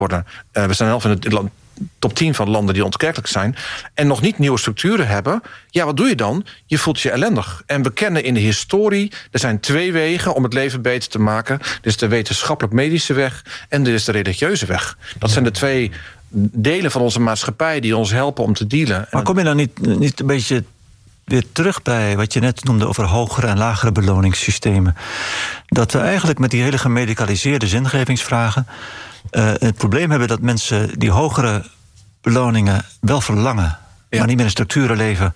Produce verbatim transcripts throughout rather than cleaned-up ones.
worden. Uh, we zijn zelf in het land, top tien van landen die ontkerkelijk zijn. En nog niet nieuwe structuren hebben. Ja, wat doe je dan? Je voelt je ellendig. En we kennen in de historie, er zijn twee wegen om het leven beter te maken. Er is de wetenschappelijk-medische weg en er is de religieuze weg. Dat zijn de twee delen van onze maatschappij die ons helpen om te dealen. Maar kom je dan niet, niet een beetje weer terug bij wat je net noemde over hogere en lagere beloningssystemen? Dat we eigenlijk met die hele gemedicaliseerde zingevingsvragen uh, het probleem hebben dat mensen die hogere beloningen wel verlangen, ja. maar niet meer in structuren leven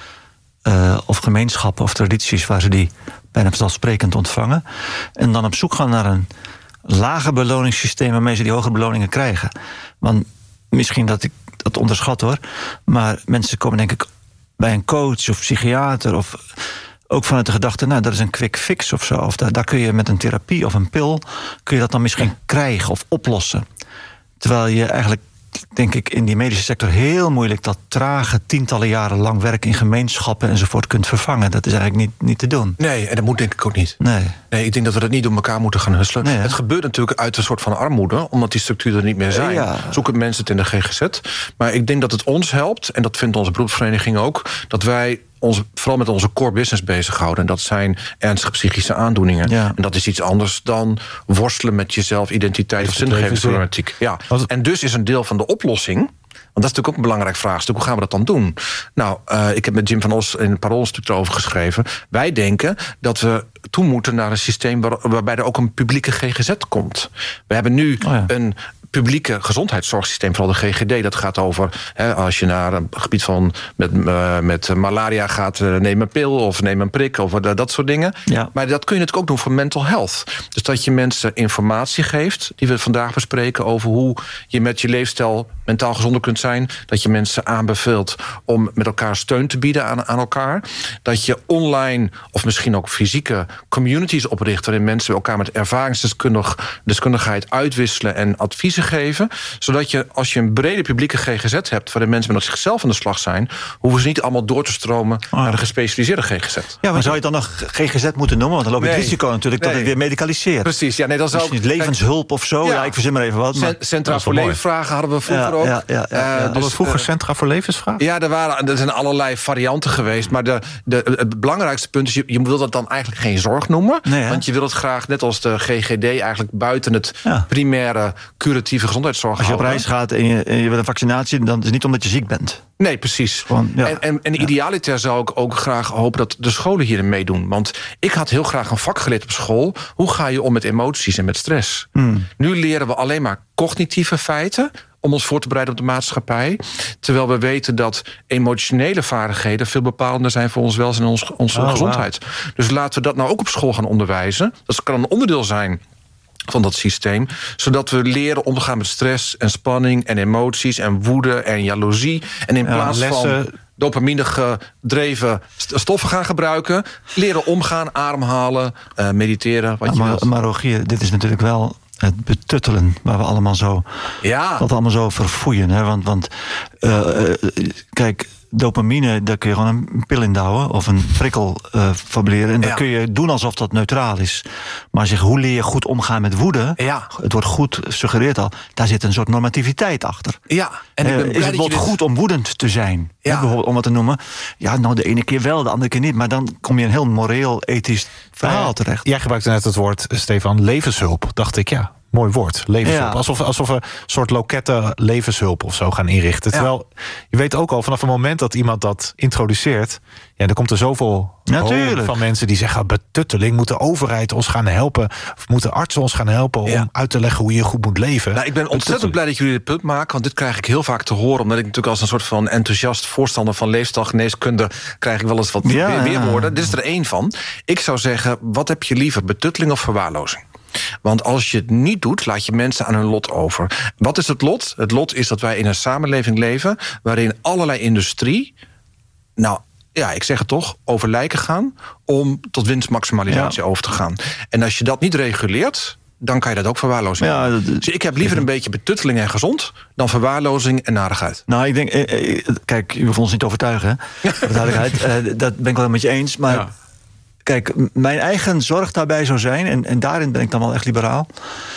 uh, of gemeenschappen of tradities waar ze die bijna vanzelfsprekend ontvangen. En dan op zoek gaan naar een lager beloningssysteem waarmee ze die hogere beloningen krijgen. Want misschien dat ik dat onderschat hoor, maar mensen komen denk ik bij een coach of psychiater of ook vanuit de gedachte, nou, dat is een quick fix of zo. Of daar, daar kun je met een therapie of een pil, kun je dat dan misschien krijgen of oplossen. Terwijl je eigenlijk, denk ik, in die medische sector heel moeilijk dat trage, tientallen jaren lang werk in gemeenschappen enzovoort kunt vervangen. Dat is eigenlijk niet, niet te doen. Nee, en dat moet denk ik ook niet. Nee. Nee, ik denk dat we dat niet door elkaar moeten gaan husselen. Nee, het gebeurt natuurlijk uit een soort van armoede, omdat die structuren er niet meer zijn. Ja. Zoeken mensen het in de G G Z. Maar ik denk dat het ons helpt, en dat vindt onze beroepsvereniging ook, dat wij ons vooral met onze core business bezighouden. En dat zijn ernstige psychische aandoeningen. Ja. En dat is iets anders dan worstelen met jezelf, identiteit of zingevingsproblematiek. Ja. En dus is een deel van de oplossing, want dat is natuurlijk ook een belangrijk vraagstuk. Hoe gaan we dat dan doen? Nou, uh, ik heb met Jim van Os in het Parool een stuk erover geschreven. Wij denken dat we toe moeten naar een systeem waar, waarbij er ook een publieke G G Z komt. We hebben nu oh ja. een publieke gezondheidszorgsysteem, vooral de G G D. Dat gaat over, hè, als je naar een gebied van met, uh, met malaria gaat, uh, neem een pil of neem een prik of uh, dat soort dingen. Ja. Maar dat kun je natuurlijk ook doen voor mental health. Dus dat je mensen informatie geeft, die we vandaag bespreken, over hoe je met je leefstijl mentaal gezonder kunt zijn. Dat je mensen aanbeveelt om met elkaar steun te bieden aan, aan elkaar. Dat je online of misschien ook fysieke communities opricht, waarin mensen elkaar met ervaringsdeskundigheid uitwisselen en adviezen geven, zodat je, als je een brede publieke G G Z hebt, waarin mensen met zichzelf aan de slag zijn, hoeven ze niet allemaal door te stromen oh. naar de gespecialiseerde G G Z. Ja, maar zou je het dan nog G G Z moeten noemen? Want dan loop je nee. het risico natuurlijk nee. dat het weer medicaliseert. Precies, ja, nee, dan zou niet levenshulp of zo. Ja, ja, ik verzin maar even wat. Maar Centra voor levensvragen hadden we vroeger ja, ook. Ja, ja, ja, ja. Uh, dus, hadden we vroeger Centra voor levensvragen? Ja, er, waren, er zijn allerlei varianten geweest, maar de, de, het belangrijkste punt is, je, je wil dat dan eigenlijk geen zorg noemen, nee, want je wil het graag, net als de G G D, eigenlijk buiten het ja. primaire curatieve gezondheidszorg. Als je op reis gaat en je, en je wil een vaccinatie, dan is het niet omdat je ziek bent. Nee, precies. Gewoon, ja. En, en, en ja. idealiter zou ik ook graag hopen dat de scholen hierin meedoen. Want ik had heel graag een vak geleerd op school. Hoe ga je om met emoties en met stress? Hmm. Nu leren we alleen maar cognitieve feiten om ons voor te bereiden op de maatschappij. Terwijl we weten dat emotionele vaardigheden veel bepalender zijn voor ons welzijn en ons, onze oh, gezondheid. Wow. Dus laten we dat nou ook op school gaan onderwijzen. Dat kan een onderdeel zijn van dat systeem, zodat we leren omgaan met stress en spanning en emoties en woede en jaloezie. En in ja, plaats lessen van dopamine gedreven stoffen gaan gebruiken, leren omgaan, ademhalen, uh, mediteren. Wat ja, je maar, wilt. maar Rogier, dit is natuurlijk wel het betuttelen waar we allemaal zo ja. dat allemaal zo verfoeien. Hè? Want, want uh, uh, kijk, dopamine, daar kun je gewoon een pil in douwen of een prikkel uh, fabuleren. En dan ja. kun je doen alsof dat neutraal is. Maar zeg, hoe leer je goed omgaan met woede? Ja. Het wordt goed, suggereert al, daar zit een soort normativiteit achter. Ja. En ik ben uh, is het wordt goed om woedend te zijn? Ja. Hè, bijvoorbeeld, om wat te noemen. Ja, nou, de ene keer wel, de andere keer niet. Maar dan kom je in een heel moreel, ethisch verhaal uh, terecht. Jij gebruikte net het woord, Stefan, levenshulp. Dacht ik, ja. Mooi woord, levenshulp. Ja. Alsof, alsof we een soort loketten levenshulp of zo gaan inrichten. Terwijl, ja. je weet ook al, vanaf het moment dat iemand dat introduceert, ja, dan komt er zoveel van mensen die zeggen, betutteling, moet de overheid ons gaan helpen, of moeten artsen ons gaan helpen ja. om uit te leggen hoe je goed moet leven. Nou, ik ben ontzettend blij dat jullie dit punt maken, want dit krijg ik heel vaak te horen, omdat ik natuurlijk als een soort van enthousiast voorstander van leefstijlgeneeskunde krijg ik wel eens wat ja, weerwoorden. Ja. Dit is er één van. Ik zou zeggen, wat heb je liever, betutteling of verwaarlozing? Want als je het niet doet, laat je mensen aan hun lot over. Wat is het lot? Het lot is dat wij in een samenleving leven waarin allerlei industrie, nou ja, ik zeg het toch, over lijken gaan om tot winstmaximalisatie ja. over te gaan. En als je dat niet reguleert, dan kan je dat ook verwaarlozen. Ja, dat, dus ik heb liever een beetje betutteling en gezond dan verwaarlozing en narigheid. Nou, ik denk, eh, eh, kijk, je hoeft ons niet te overtuigen, hè? uh, dat ben ik wel met je eens, maar ja. Kijk, mijn eigen zorg daarbij zou zijn, en, en daarin ben ik dan wel echt liberaal,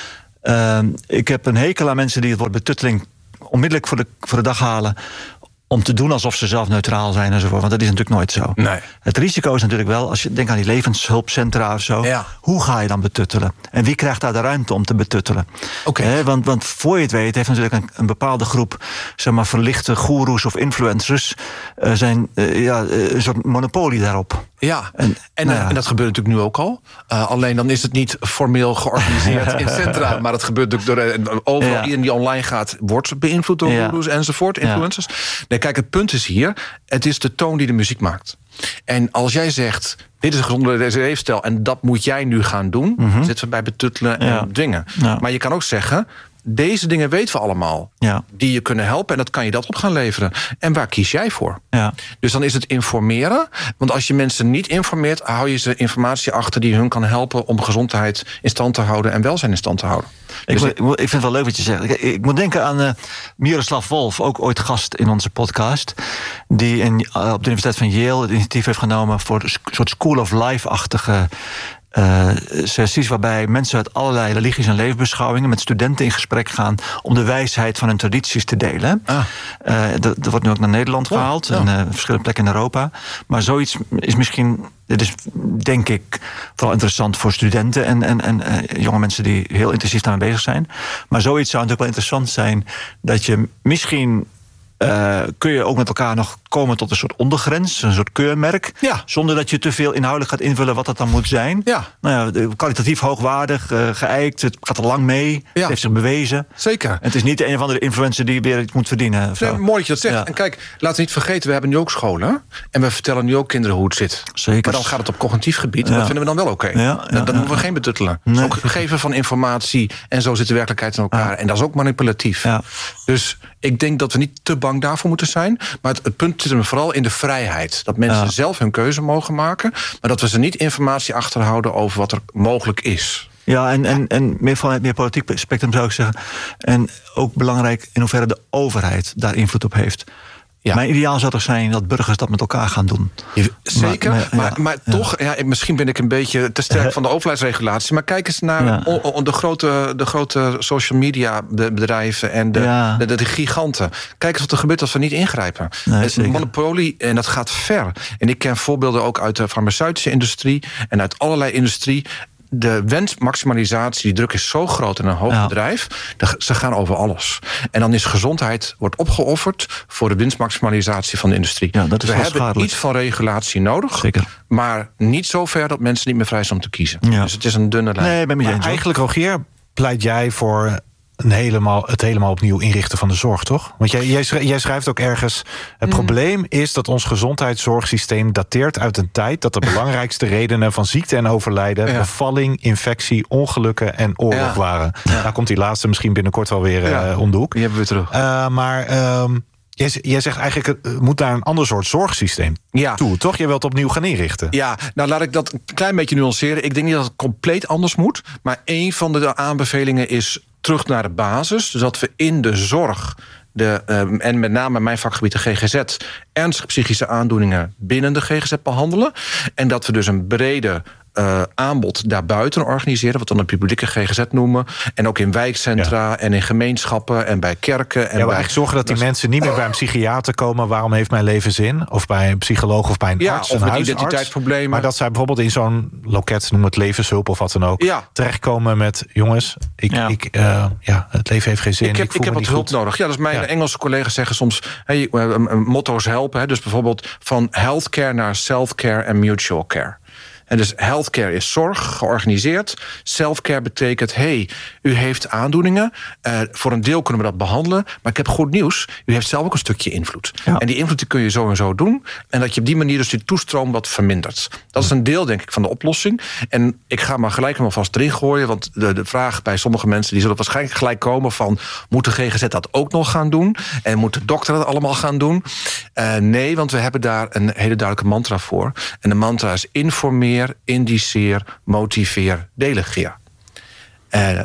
Uh, ik heb een hekel aan mensen die het woord betutteling onmiddellijk voor de, voor de dag halen, om te doen alsof ze zelf neutraal zijn enzovoort. Want dat is natuurlijk nooit zo. Nee. Het risico is natuurlijk wel, als je denkt aan die levenshulpcentra of zo, ja. hoe ga je dan betuttelen? En wie krijgt daar de ruimte om te betuttelen? Okay. He, want, want voor je het weet, heeft natuurlijk een, een bepaalde groep, zeg maar, verlichte goeroes of influencers, uh, zijn uh, ja, uh, een soort monopolie daarop. Ja, en, en, nou ja. en dat gebeurt natuurlijk nu ook al. Uh, alleen dan is het niet formeel georganiseerd in centra, maar het gebeurt natuurlijk door uh, overal. Ja. Iedereen die online gaat, wordt beïnvloed door goeroes ja. enzovoort, influencers. Ja. Nee, kijk, het punt is hier, het is de toon die de muziek maakt. En als jij zegt, dit is een gezonde leefstijl en dat moet jij nu gaan doen, mm-hmm. zitten we bij betuttelen en ja. dwingen. Ja. Maar je kan ook zeggen, deze dingen weten we allemaal, ja. die je kunnen helpen, en dat kan je dat op gaan leveren. En waar kies jij voor? Ja. Dus dan is het informeren. Want als je mensen niet informeert, hou je ze informatie achter die hun kan helpen om gezondheid in stand te houden en welzijn in stand te houden. Ik, dus moet, ik vind het wel leuk wat je zegt. Ik, ik moet denken aan uh, Miroslav Wolf, ook ooit gast in onze podcast, die in, uh, op de Universiteit van Yale het initiatief heeft genomen voor een soort School of Life-achtige Uh, sessies waarbij mensen uit allerlei religies en levensbeschouwingen met studenten in gesprek gaan om de wijsheid van hun tradities te delen. Ah. Uh, dat, dat wordt nu ook naar Nederland oh, gehaald, ja. en uh, verschillende plekken in Europa. Maar zoiets is misschien, dit is denk ik vooral interessant voor studenten en, en, en uh, jonge mensen die heel intensief daarmee bezig zijn. Maar zoiets zou natuurlijk wel interessant zijn, dat je misschien Uh, kun je ook met elkaar nog komen tot een soort ondergrens, een soort keurmerk, ja. zonder dat je te veel inhoudelijk gaat invullen wat dat dan moet zijn. Ja. Nou ja, kwalitatief hoogwaardig, uh, geëikt, het gaat er lang mee, ja. het heeft zich bewezen. Zeker. En het is niet de een of andere influencer die weer iets moet verdienen. Nee, mooi dat je dat zegt. Ja. En kijk, laten we niet vergeten, we hebben nu ook scholen en we vertellen nu ook kinderen hoe het zit. Zeker. Maar dan gaat het op cognitief gebied, ja. dat vinden we dan wel oké. Okay. Ja, ja, dan dan ja. moeten we geen betuttelen. Nee. Dus ook het geven van informatie en zo zit de werkelijkheid in elkaar. Ja. En dat is ook manipulatief. Ja. Dus ik denk dat we niet te bang daarvoor moeten zijn. Maar het, het punt zit hem vooral in de vrijheid. Dat mensen ja. zelf hun keuze mogen maken. Maar dat we ze niet informatie achterhouden over wat er mogelijk is. Ja, en, en, en meer van het meer politiek spectrum zou ik zeggen. En ook belangrijk in hoeverre de overheid daar invloed op heeft. Ja. Mijn ideaal zou toch zijn dat burgers dat met elkaar gaan doen. Zeker, maar, maar, ja, maar ja. toch, ja, misschien ben ik een beetje te sterk van de overheidsregulatie. Maar kijk eens naar ja. o, o, de, grote, de grote social media bedrijven en de, ja. de, de, de giganten. Kijk eens wat er gebeurt als we niet ingrijpen. Nee, het is een monopolie en dat gaat ver. En ik ken voorbeelden ook uit de farmaceutische industrie en uit allerlei industrie. De wensmaximalisatie, die druk is zo groot in een hoog ja. bedrijf. De, ze gaan over alles. En dan is gezondheid wordt opgeofferd voor de winstmaximalisatie van de industrie. Ja, dat is We hebben schadelijk. Iets van regulatie nodig. Zeker. Maar niet zo ver dat mensen niet meer vrij zijn om te kiezen. Ja. Dus het is een dunne lijn. Nee, ben je eens. Eigenlijk, Rogier, pleit jij voor een helemaal, het helemaal opnieuw inrichten van de zorg, toch? Want jij, jij schrijft ook ergens, het mm. probleem is dat ons gezondheidszorgsysteem dateert uit een tijd dat de belangrijkste redenen van ziekte en overlijden ja. bevalling, infectie, ongelukken en oorlog ja. waren. Ja. Daar komt die laatste misschien binnenkort wel weer ja. uh, om de hoek. Die hebben we terug. Uh, maar um, jij, jij zegt eigenlijk, het moet daar een ander soort zorgsysteem ja. toe, toch? Je wilt opnieuw gaan inrichten. Ja, nou laat ik dat een klein beetje nuanceren. Ik denk niet dat het compleet anders moet, maar een van de aanbevelingen is terug naar de basis. Dus dat we in de zorg, de, uh, en met name mijn vakgebied de G G Z, ernstige psychische aandoeningen binnen de G G Z behandelen. En dat we dus een brede Uh, aanbod daarbuiten organiseren, wat we dan een publieke G G Z noemen. En ook in wijkcentra ja. en in gemeenschappen en bij kerken. En ja, bij, eigenlijk zorgen dat die mensen niet meer bij een psychiater komen. Waarom heeft mijn leven zin? Of bij een psycholoog of bij een ja, arts, of een met identiteitsproblemen. Maar dat zij bijvoorbeeld in zo'n loket, noem het levenshulp of wat dan ook, ja. terechtkomen met jongens, ik, ja. Ik, uh, ja, het leven heeft geen zin. Ik heb, ik ik heb wat hulp goed. nodig. Ja, dus mijn ja. Engelse collega's zeggen soms hey, uh, uh, motto's helpen. Hè, dus bijvoorbeeld van healthcare naar self-care en mutual care. En dus healthcare is zorg, georganiseerd. Selfcare betekent, hey, u heeft aandoeningen. Uh, voor een deel kunnen we dat behandelen. Maar ik heb goed nieuws. U heeft zelf ook een stukje invloed. Ja. En die invloed die kun je zo en zo doen. En dat je op die manier dus die toestroom wat vermindert. Dat is een deel, denk ik, van de oplossing. En ik ga maar gelijk maar vast erin gooien. Want de, de vraag bij sommige mensen, die zullen waarschijnlijk gelijk komen van, moet de G G Z dat ook nog gaan doen? En moet de dokter dat allemaal gaan doen? Uh, nee, want we hebben daar een hele duidelijke mantra voor. En de mantra is informeer, indiceer, motiveer, delegeer. Uh,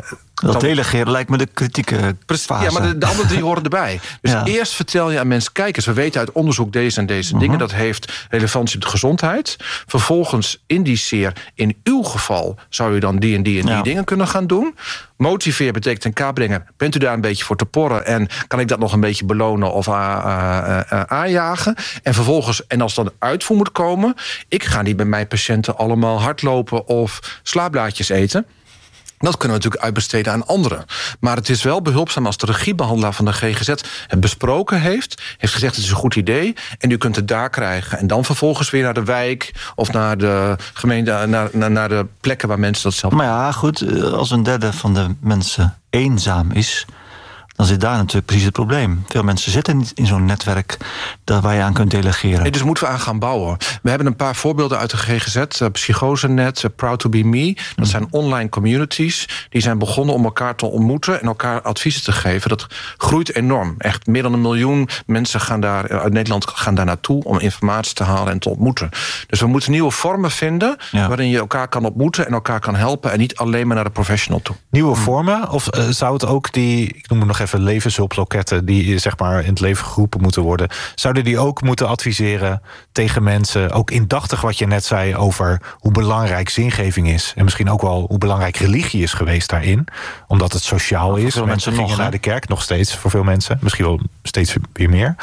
Dat delegeren lijkt me de kritieke fase. Ja, maar de, de andere drie horen erbij. Dus ja. eerst vertel je aan mensen, kijk eens, we weten uit onderzoek deze en deze uh-huh. dingen. Dat heeft relevantie op de gezondheid. Vervolgens indiceer, in uw geval zou je dan die en die en die ja. dingen kunnen gaan doen. Motiveer betekent in kaart brengen. Bent u daar een beetje voor te porren? En kan ik dat nog een beetje belonen of a, a, a, aanjagen? En vervolgens, en als dan uitvoer moet komen, ik ga niet bij mijn patiënten allemaal hardlopen of slaapblaadjes eten. Dat kunnen we natuurlijk uitbesteden aan anderen. Maar het is wel behulpzaam als de regiebehandelaar van de G G Z het besproken heeft. Heeft gezegd, het is een goed idee. En u kunt het daar krijgen. En dan vervolgens weer naar de wijk of naar de gemeente, naar, naar, naar de plekken waar mensen dat zelf. Maar ja, goed, als een derde van de mensen eenzaam is, dan zit daar natuurlijk precies het probleem. Veel mensen zitten niet in zo'n netwerk waar je aan kunt delegeren. Nee, dus moeten we aan gaan bouwen. We hebben een paar voorbeelden uit de G G Z. Uh, Psychosenet, uh, Proud to be Me. Dat mm. zijn online communities. Die zijn begonnen om elkaar te ontmoeten en elkaar adviezen te geven. Dat groeit enorm. Echt meer dan een miljoen mensen gaan daar, uit Nederland gaan daar naartoe om informatie te halen en te ontmoeten. Dus we moeten nieuwe vormen vinden ja. waarin je elkaar kan ontmoeten en elkaar kan helpen en niet alleen maar naar de professional toe. Nieuwe vormen? Of uh, zou het ook die, ik noem het nog even levenshulploketten die zeg maar in het leven geroepen moeten worden, zouden die ook moeten adviseren tegen mensen, ook indachtig wat je net zei over hoe belangrijk zingeving is en misschien ook wel hoe belangrijk religie is geweest daarin, omdat het sociaal is. Mensen, mensen gingen nog, naar de kerk, nog steeds voor veel mensen, misschien wel steeds weer meer.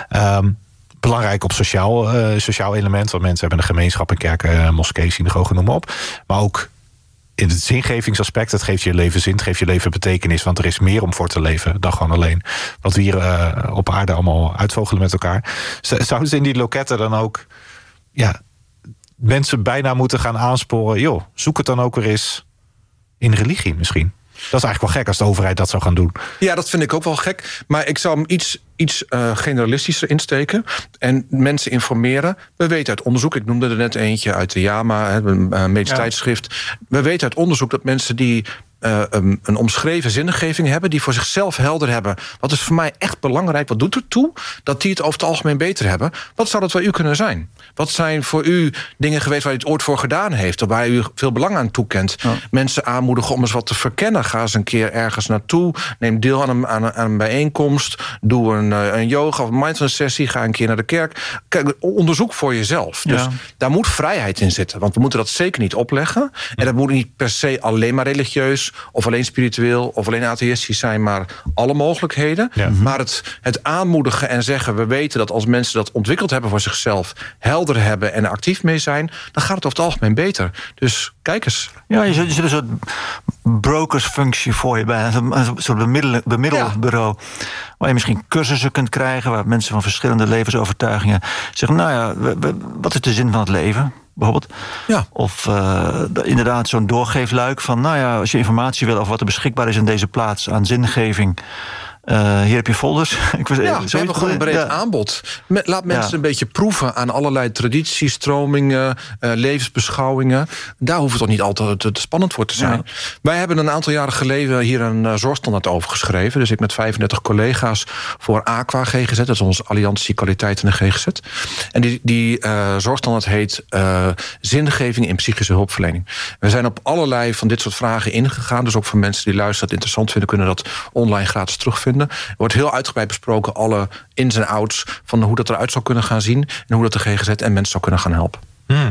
Um, Belangrijk op sociaal, uh, sociaal element, want mensen hebben een gemeenschap, een kerk, uh, moskee, synagogen, noem maar op. Maar ook in het zingevingsaspect, het geeft je leven zin, het geeft je leven betekenis, want er is meer om voor te leven dan gewoon alleen wat we hier uh, op aarde allemaal uitvogelen met elkaar. Zouden ze in die loketten dan ook ja, mensen bijna moeten gaan aansporen, joh, zoek het dan ook weer eens in religie misschien? Dat is eigenlijk wel gek als de overheid dat zou gaan doen. Ja, dat vind ik ook wel gek. Maar ik zou hem iets, iets uh, generalistischer insteken. En mensen informeren. We weten uit onderzoek, ik noemde er net eentje uit de JAMA, een uh, medisch ja. tijdschrift. We weten uit onderzoek dat mensen die Uh, um, een omschreven zingeving hebben, die voor zichzelf helder hebben. Wat is voor mij echt belangrijk? Wat doet er toe? Dat die het over het algemeen beter hebben. Wat zou dat voor u kunnen zijn? Wat zijn voor u dingen geweest waar u het ooit voor gedaan heeft, of waar u veel belang aan toekent? Ja. Mensen aanmoedigen om eens wat te verkennen. Ga eens een keer ergens naartoe. Neem deel aan een, aan een, aan een bijeenkomst. Doe een, een yoga of mindfulness sessie. Ga een keer naar de kerk. Kijk, onderzoek voor jezelf. Dus ja. daar moet vrijheid in zitten. Want we moeten dat zeker niet opleggen. En dat moet niet per se alleen maar religieus of alleen spiritueel, of alleen atheïstisch zijn, maar alle mogelijkheden. Ja. Maar het, het aanmoedigen en zeggen, we weten dat als mensen dat ontwikkeld hebben voor zichzelf, helder hebben en er actief mee zijn, dan gaat het over het algemeen beter. Dus kijk eens. Ja, je zit een soort brokersfunctie voor je bij, een soort bemiddel, bemiddelbureau, ja. waar je misschien cursussen kunt krijgen, waar mensen van verschillende levensovertuigingen zeggen, nou ja, wat is de zin van het leven? Bijvoorbeeld. Ja. Of uh, inderdaad zo'n doorgeefluik van, nou ja, als je informatie wil over wat er beschikbaar is in deze plaats aan zingeving, Uh, hier heb je folders. Ik was, ja, we hebben gewoon een breed ja. aanbod. Laat mensen ja. een beetje proeven aan allerlei tradities, stromingen, uh, levensbeschouwingen. Daar hoeft het toch niet altijd te, te spannend voor te zijn. Ja. Wij hebben een aantal jaren geleden hier een uh, zorgstandaard over geschreven. Dus ik met vijfendertig collega's voor Aqua G G Z. Dat is onze alliantie kwaliteit in de G G Z. En die, die uh, zorgstandaard heet uh, zingeving in psychische hulpverlening. We zijn op allerlei van dit soort vragen ingegaan. Dus ook voor mensen die luisteren dat interessant vinden, kunnen dat online gratis terugvinden. Er wordt heel uitgebreid besproken, alle ins en outs van hoe dat eruit zou kunnen gaan zien en hoe dat de G G Z en mensen zou kunnen gaan helpen. Hmm.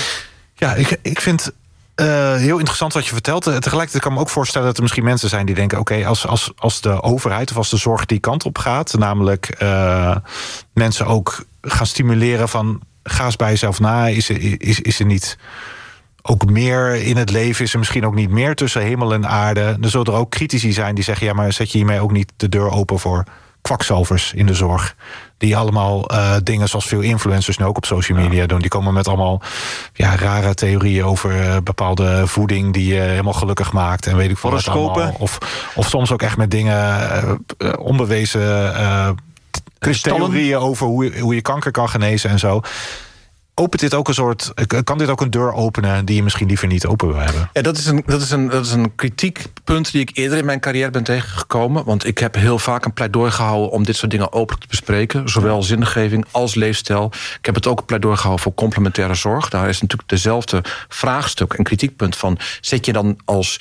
Ja, ik, ik vind uh, heel interessant wat je vertelt. Tegelijkertijd kan ik me ook voorstellen dat er misschien mensen zijn die denken, oké, okay, als, als, als de overheid of als de zorg die kant op gaat, namelijk uh, mensen ook gaan stimuleren van, ga eens bij jezelf na, is, is, is er niet ook meer in het leven, is er misschien ook niet meer tussen hemel en aarde. Er zullen er ook critici zijn die zeggen, ja, maar zet je hiermee ook niet de deur open voor kwakzalvers in de zorg, die allemaal uh, dingen zoals veel influencers nu ook op social media ja. doen. Die komen met allemaal ja, rare theorieën over uh, bepaalde voeding die je uh, helemaal gelukkig maakt en weet ik veel wat allemaal. Of, of soms ook echt met dingen uh, uh, onbewezen uh, theorieën over hoe, hoe je kanker kan genezen en zo. Opent dit ook een soort, kan dit ook een deur openen die je misschien liever niet open wil hebben? Ja, dat is een, dat is een, dat is een kritiekpunt die ik eerder in mijn carrière ben tegengekomen. Want ik heb heel vaak een pleidooi gehouden om dit soort dingen openlijk te bespreken. Zowel zingeving als leefstijl. Ik heb het ook een pleidooi gehouden voor complementaire zorg. Daar is natuurlijk dezelfde vraagstuk en kritiekpunt van, zet je dan als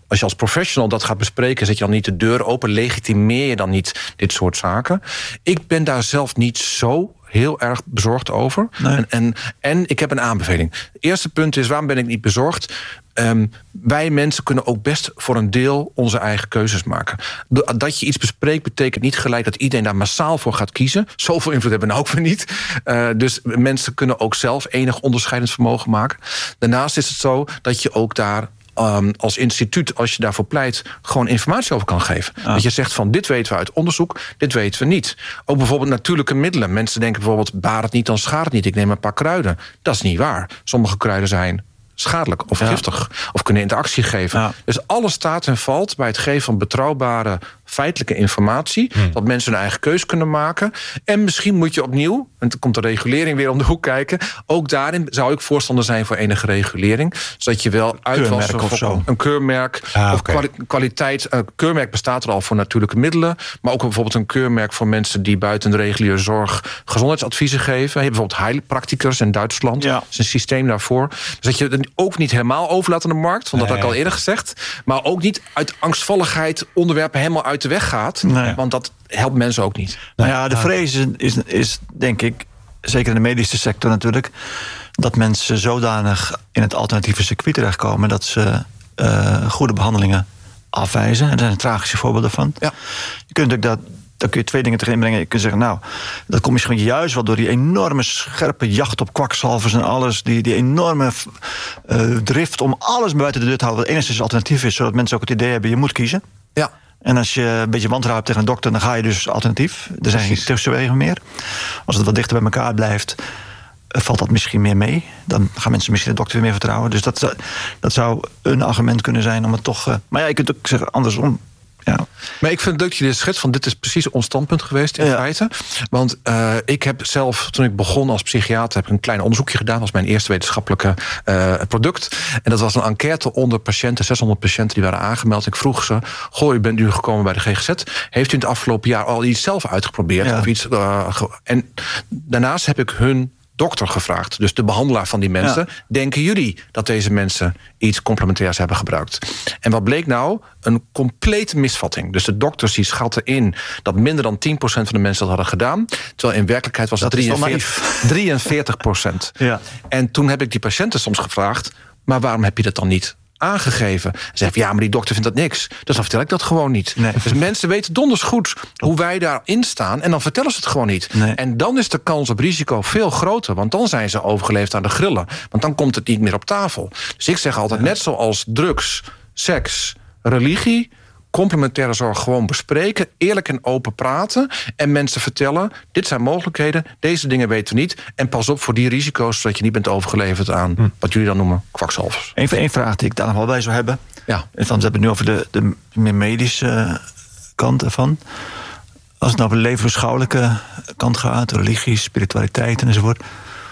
als je als professional dat gaat bespreken, zet je dan niet de deur open, legitimeer je dan niet dit soort zaken. Ik ben daar zelf niet zo heel erg bezorgd over. Nee. En, en, en ik heb een aanbeveling. Het eerste punt is, waarom ben ik niet bezorgd? Um, wij mensen kunnen ook best voor een deel onze eigen keuzes maken. Dat je iets bespreekt betekent niet gelijk dat iedereen daar massaal voor gaat kiezen. Zoveel invloed hebben we nou ook weer niet. Uh, dus mensen kunnen ook zelf enig onderscheidend vermogen maken. Daarnaast is het zo dat je ook daar Um, als instituut, als je daarvoor pleit, gewoon informatie over kan geven. Ah. Dat je zegt van, dit weten we uit onderzoek, dit weten we niet. Ook bijvoorbeeld natuurlijke middelen. Mensen denken bijvoorbeeld, baat het niet, dan schaadt het niet. Ik neem een paar kruiden. Dat is niet waar. Sommige kruiden zijn schadelijk of ja. giftig. Of kunnen interactie geven. Ja. Dus alles staat en valt bij het geven van betrouwbare feitelijke informatie. Hmm. Dat mensen hun eigen keus kunnen maken. En misschien moet je opnieuw, en dan komt de regulering weer om de hoek kijken. Ook daarin zou ik voorstander zijn voor enige regulering. Zodat je wel uitwassen of zo. Een keurmerk. Ah, of okay. kwaliteit. Een keurmerk bestaat er al voor natuurlijke middelen. Maar ook bijvoorbeeld een keurmerk voor mensen die buiten de reguliere zorg gezondheidsadviezen geven. Je hebt bijvoorbeeld heilpraktikers in Duitsland. Ja. Dat is een systeem daarvoor. Dus dat je het ook niet helemaal overlaat aan de markt. Want dat nee. had ik al eerder gezegd. Maar ook niet uit angstvalligheid onderwerpen helemaal uit de weg gaat. Nee. Want dat helpt mensen ook niet. Nou ja, de vrees is, is denk ik, zeker in de medische sector natuurlijk, dat mensen zodanig in het alternatieve circuit terechtkomen dat ze uh, goede behandelingen afwijzen. Er zijn tragische voorbeelden van. Ja. Je kunt ook dat. Dan kun je twee dingen tegen inbrengen. Je kunt zeggen, nou, dat komt misschien juist wel door die enorme scherpe jacht op kwakzalvers en alles. Die, die enorme uh, drift om alles buiten de deur te houden. Wat enigszins alternatief is, zodat mensen ook het idee hebben, je moet kiezen. Ja. En als je een beetje wantrouwen hebt tegen een dokter, dan ga je dus alternatief. Er zijn geen tussenwegen meer. Als het wat dichter bij elkaar blijft, valt dat misschien meer mee. Dan gaan mensen misschien de dokter weer meer vertrouwen. Dus dat, dat zou een argument kunnen zijn om het toch. Uh, maar ja, je kunt ook zeggen andersom. Ja. Maar ik vind het leuk dat je dit schetst, van dit is precies ons standpunt geweest in ja. feite. Want uh, ik heb zelf, toen ik begon als psychiater, heb ik een klein onderzoekje gedaan. Dat was mijn eerste wetenschappelijke uh, product. En dat was een enquête onder patiënten, zeshonderd patiënten die waren aangemeld. Ik vroeg ze, goh, u bent nu gekomen bij de G G Z. Heeft u in het afgelopen jaar al iets zelf uitgeprobeerd? Ja. Of iets, uh, ge- en daarnaast heb ik hun dokter gevraagd, dus de behandelaar van die mensen. Ja. Denken jullie dat deze mensen iets complementairs hebben gebruikt? En wat bleek nou? Een complete misvatting. Dus de dokters die schatten in dat minder dan tien procent van de mensen dat hadden gedaan. Terwijl in werkelijkheid was het drieënveertig procent. Ja. En toen heb ik die patiënten soms gevraagd, maar waarom heb je dat dan niet aangegeven? Ze zeggen, ja, maar die dokter vindt dat niks. Dus dan vertel ik dat gewoon niet. Nee. Dus mensen weten donders goed hoe wij daarin staan en dan vertellen ze het gewoon niet. Nee. En dan is de kans op risico veel groter, want dan zijn ze overgeleverd aan de grillen. Want dan komt het niet meer op tafel. Dus ik zeg altijd, ja. net zoals drugs, seks, religie, complementaire zorg gewoon bespreken, eerlijk en open praten en mensen vertellen, dit zijn mogelijkheden, deze dingen weten we niet en pas op voor die risico's, zodat je niet bent overgeleverd aan hm. wat jullie dan noemen kwakzalvers. Even één vraag die ik daar nog wel bij zou hebben. Ja. En van, we hebben het nu over de, de meer medische kant ervan. Als het nou op de levensbeschouwelijke kant gaat, religie, spiritualiteit enzovoort,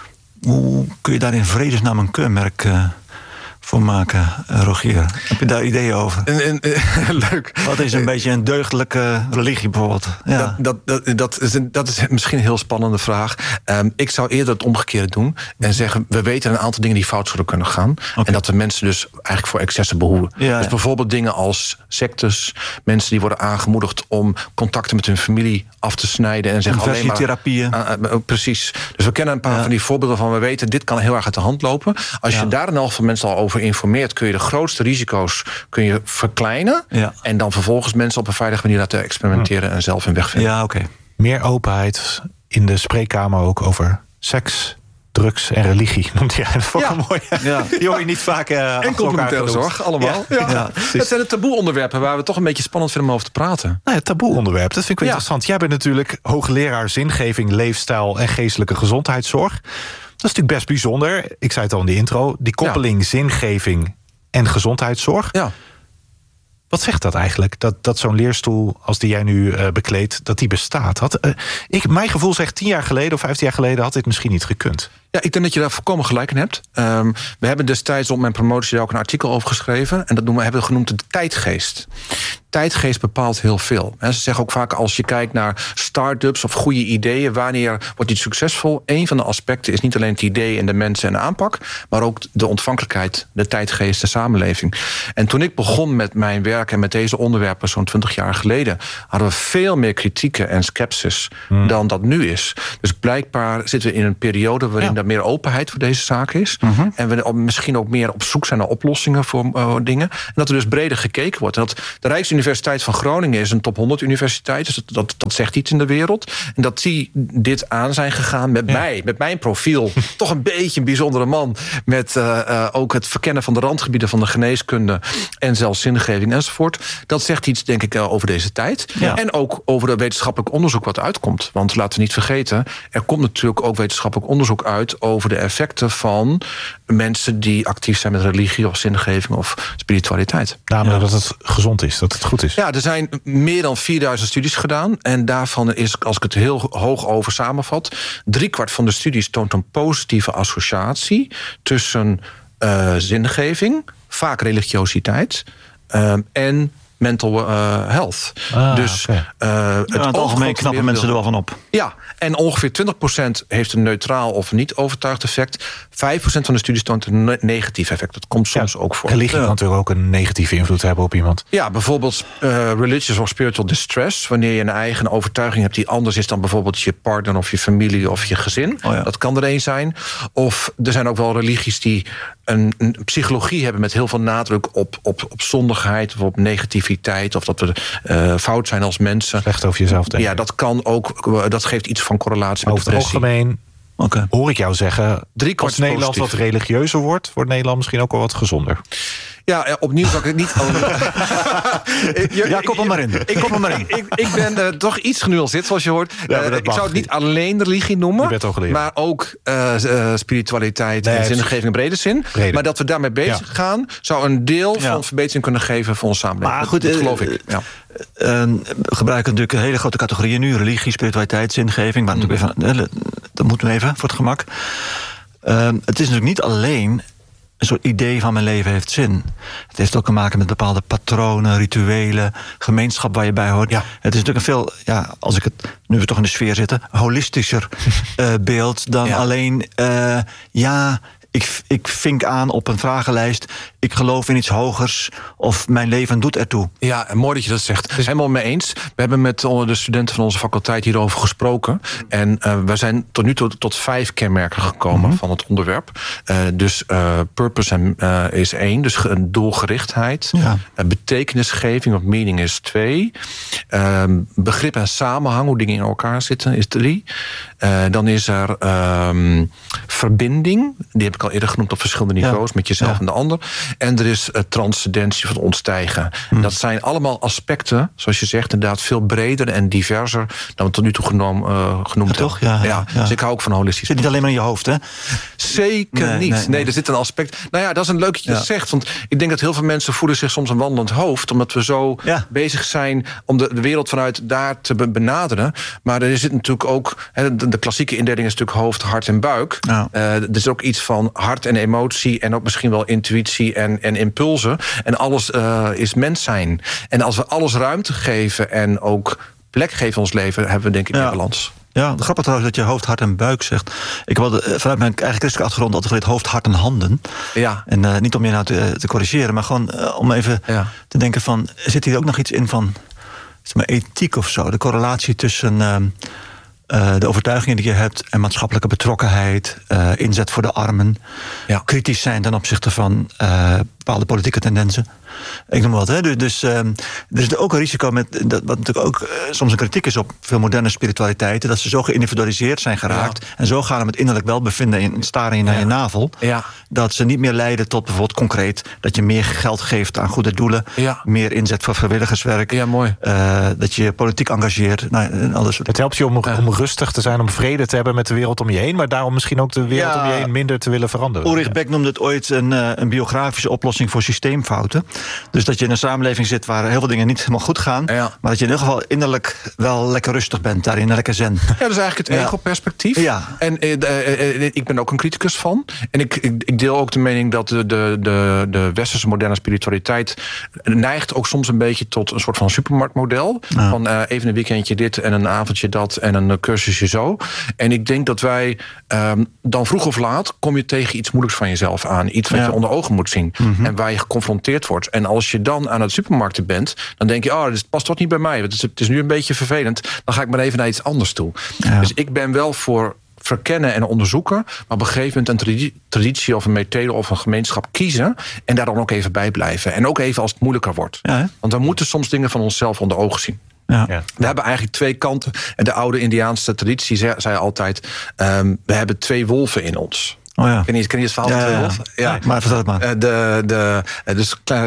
hoe kun je daar in vredesnaam een keurmerk uh, voor maken, Rogier? Heb je daar ideeën over? En, en, leuk. Wat is een beetje een deugdelijke religie bijvoorbeeld? Ja. Dat, dat, dat, dat, is een, dat is misschien een heel spannende vraag. Um, ik zou eerder het omgekeerde doen en zeggen, we weten een aantal dingen die fout zullen kunnen gaan. Okay. En dat de mensen dus eigenlijk voor excessen behoeven. Ja, dus ja. bijvoorbeeld dingen als sectes, mensen die worden aangemoedigd om contacten met hun familie af te snijden en zeggen alleen maar therapieën. Uh, uh, precies. Dus we kennen een paar ja. van die voorbeelden van, we weten, dit kan heel erg uit de hand lopen. Als ja. je daar in elk geval mensen al over informeert, kun je de grootste risico's kun je verkleinen. Ja. En dan vervolgens mensen op een veilige manier laten experimenteren en zelf hun weg vinden. Ja, oké. Okay. Meer openheid in de spreekkamer ook over seks, drugs en religie. Noemt hij dat vond ik ja. mooi. Ja. Die hoor je niet vaak. Uh, en complementaire zorg, allemaal. Ja. Ja. Ja, het zijn de taboe-onderwerpen waar we toch een beetje spannend vinden om over te praten. Nou ja, taboe-onderwerp, dat vind ik wel ja. interessant. Jij bent natuurlijk hoogleraar zingeving, leefstijl en geestelijke gezondheidszorg. Dat is natuurlijk best bijzonder. Ik zei het al in de intro. Die koppeling ja. zingeving en gezondheidszorg. Ja. Wat zegt dat eigenlijk? Dat, dat zo'n leerstoel als die jij nu uh, bekleedt, dat die bestaat? Had, uh, ik, mijn gevoel zegt tien jaar geleden of vijftien jaar geleden had dit misschien niet gekund. Ja, ik denk dat je daar volkomen gelijk in hebt. Um, we hebben destijds op mijn promotie daar ook een artikel over geschreven. En dat noemen, hebben we genoemd de tijdgeest. Tijdgeest bepaalt heel veel. Ze zeggen ook vaak, als je kijkt naar start-ups of goede ideeën, wanneer wordt iets succesvol? Een van de aspecten is niet alleen het idee en de mensen en de aanpak, maar ook de ontvankelijkheid, de tijdgeest, de samenleving. En toen ik begon met mijn werk en met deze onderwerpen zo'n twintig jaar geleden, hadden we veel meer kritieken en scepsis hmm. dan dat nu is. Dus blijkbaar zitten we in een periode waarin ja. er meer openheid voor deze zaak is. Mm-hmm. En we misschien ook meer op zoek zijn naar oplossingen voor uh, dingen. En dat er dus breder gekeken wordt. En dat de Rijksuniversiteit van Groningen is een top honderd universiteit. Dus dat, dat, dat zegt iets in de wereld. En dat die dit aan zijn gegaan met ja. mij, met mijn profiel. Toch een beetje een bijzondere man. Met uh, uh, ook het verkennen van de randgebieden van de geneeskunde. En zelfs zingeving enzovoort. Dat zegt iets, denk ik, uh, over deze tijd. Ja. En ook over het wetenschappelijk onderzoek wat uitkomt. Want laten we niet vergeten, er komt natuurlijk ook wetenschappelijk onderzoek uit over de effecten van mensen die actief zijn met religie of zingeving of spiritualiteit. Namelijk ja. dat het gezond is, dat het goed is. Ja, er zijn meer dan vierduizend studies gedaan. En daarvan is, als ik het heel hoog over samenvat, driekwart van de studies toont een positieve associatie tussen uh, zingeving, vaak religiositeit, uh, en mental uh, health. Ah, dus okay. uh, het, ja, het algemeen knappen mensen er wel van op. Ja, en ongeveer twintig procent heeft een neutraal of niet overtuigd effect. vijf procent van de studies toont een negatief effect. Dat komt soms ja, ook voor. Religie kan ja. natuurlijk ook een negatieve invloed hebben op iemand. Ja, bijvoorbeeld uh, religious of spiritual distress. Wanneer je een eigen overtuiging hebt die anders is dan bijvoorbeeld je partner of je familie of je gezin. Oh ja. Dat kan er een zijn. Of er zijn ook wel religies die een, een psychologie hebben met heel veel nadruk op, op, op zondigheid of op negativiteit. Of dat we uh, fout zijn als mensen. Slecht over jezelf denken. Ja, dat kan ook. Dat geeft iets van correlatie met over depressie. Het algemeen okay. hoor ik jou zeggen, als Nederland positief. wat religieuzer wordt, wordt Nederland misschien ook wel wat gezonder. Ja, opnieuw zou ik het niet... ja, kom er maar in. Ik, kom er maar in. ik, ik ben uh, toch iets genuanceerd, zoals je hoort. Uh, ja, ik zou het niet alleen religie noemen, maar ook uh, uh, spiritualiteit nee, en zingeving in brede zin. Brede. Maar dat we daarmee bezig ja. gaan, zou een deel ja. van verbetering kunnen geven voor onze samenleving. Maar goed, dat, dat geloof ik. Ja. Uh, we gebruiken natuurlijk een hele grote categorieën nu. Religie, spiritualiteit, zingeving. Maar natuurlijk even, uh, dat moeten we even voor het gemak. Uh, het is natuurlijk niet alleen een soort idee van mijn leven heeft zin. Het heeft ook te maken met bepaalde patronen, rituelen, gemeenschap waar je bij hoort. Ja. Het is natuurlijk een veel, ja, als ik het, nu we toch in de sfeer zitten, holistischer uh, beeld dan ja. alleen, uh, ja, ik, ik vink aan op een vragenlijst, ik geloof in iets hogers of mijn leven doet ertoe. Ja, mooi dat je dat zegt. Dus helemaal mee eens. We hebben met de studenten van onze faculteit hierover gesproken. En uh, we zijn tot nu toe tot vijf kenmerken gekomen mm-hmm. van het onderwerp. Uh, dus uh, purpose en, uh, is één, dus een doelgerichtheid. Ja. Uh, betekenisgeving of meaning is twee. Uh, begrip en samenhang, hoe dingen in elkaar zitten, is drie. Uh, dan is er uh, verbinding. Die heb ik al eerder genoemd op verschillende niveaus, ja. met jezelf ja. en de ander. En er is uh, transcendentie van ontstijgen. Hmm. Dat zijn allemaal aspecten, zoals je zegt, inderdaad veel breder en diverser dan we tot nu toe genomen, uh, genoemd ja, hebben. Ja, ja, ja. Dus ik hou ook van holistisch. Zit niet alleen maar in je hoofd, hè? Zeker nee, niet. Nee, nee. nee, er zit een aspect. Nou ja, dat is een leuk dat je ja. dat zegt. Want ik denk dat heel veel mensen voelen zich soms een wandelend hoofd, omdat we zo ja. bezig zijn om de, de wereld vanuit daar te benaderen. Maar er zit natuurlijk ook, he, de, de klassieke indeling is natuurlijk hoofd, hart en buik. Ja. Uh, er is ook iets van hart en emotie en ook misschien wel intuïtie en, en impulsen. En alles uh, is mens zijn. En als we alles ruimte geven en ook plek geven in ons leven, hebben we denk ik ja. een balans. Ja, grappig trouwens dat je hoofd, hart en buik zegt. Ik heb wel vanuit mijn eigen christelijke achtergrond altijd geleerd hoofd, hart en handen. Ja. En uh, niet om je nou te, te corrigeren, maar gewoon uh, om even ja. te denken van, zit hier ook nog iets in van zeg maar, ethiek of zo? De correlatie tussen uh, uh, de overtuigingen die je hebt en maatschappelijke betrokkenheid, uh, inzet voor de armen, ja. kritisch zijn ten opzichte van uh, bepaalde politieke tendensen. Ik noem wat, hè. Dus, dus uh, er is ook een risico met, dat, wat natuurlijk ook uh, soms een kritiek is op veel moderne spiritualiteiten, dat ze zo geïndividualiseerd zijn geraakt ja. en zo gaan met innerlijk welbevinden in staren naar ja. je navel, ja. dat ze niet meer leiden tot bijvoorbeeld concreet dat je meer geld geeft aan goede doelen, ja. meer inzet voor vrijwilligerswerk, ja, mooi. Uh, dat je politiek engageert. Nou, en alles soort. Het helpt je om, ja. om rustig te zijn, om vrede te hebben met de wereld om je heen, maar daarom misschien ook de wereld ja. om je heen minder te willen veranderen. Ulrich Beck noemde het ooit een, uh, een biografische oplossing oplossing voor systeemfouten. Dus dat je in een samenleving zit waar heel veel dingen niet helemaal goed gaan. Ja. Maar dat je in ieder geval innerlijk wel lekker rustig bent daarin, lekker zen. Ja, dat is eigenlijk het ego-perspectief. Ja. En uh, uh, uh, ik ben ook een criticus van. En ik, ik, ik deel ook de mening dat de, de, de, de westerse moderne spiritualiteit neigt ook soms een beetje tot een soort van supermarktmodel. Ja. Van uh, even een weekendje dit en een avondje dat en een cursusje zo. En ik denk dat wij um, dan vroeg of laat kom je tegen iets moeilijks van jezelf aan. Iets wat ja. je onder ogen moet zien. Mm-hmm. En waar je geconfronteerd wordt. En als je dan aan het supermarkten bent, dan denk je, oh, dit past toch niet bij mij. Het is, het is nu een beetje vervelend. Dan ga ik maar even naar iets anders toe. Ja. Dus ik ben wel voor verkennen en onderzoeken, maar op een gegeven moment een traditie of een methode of een gemeenschap kiezen en daar dan ook even bij blijven. En ook even als het moeilijker wordt. Ja, want we moeten soms dingen van onszelf onder ogen zien. Ja. Ja. We hebben eigenlijk twee kanten. En de oude Indiaanse traditie zei, zei altijd, um, we hebben twee wolven in ons. Oh ja. Ken je, ken je het verhaal van twee wolven? Ja, ja. Maar vertel het maar. De, de, dus uh,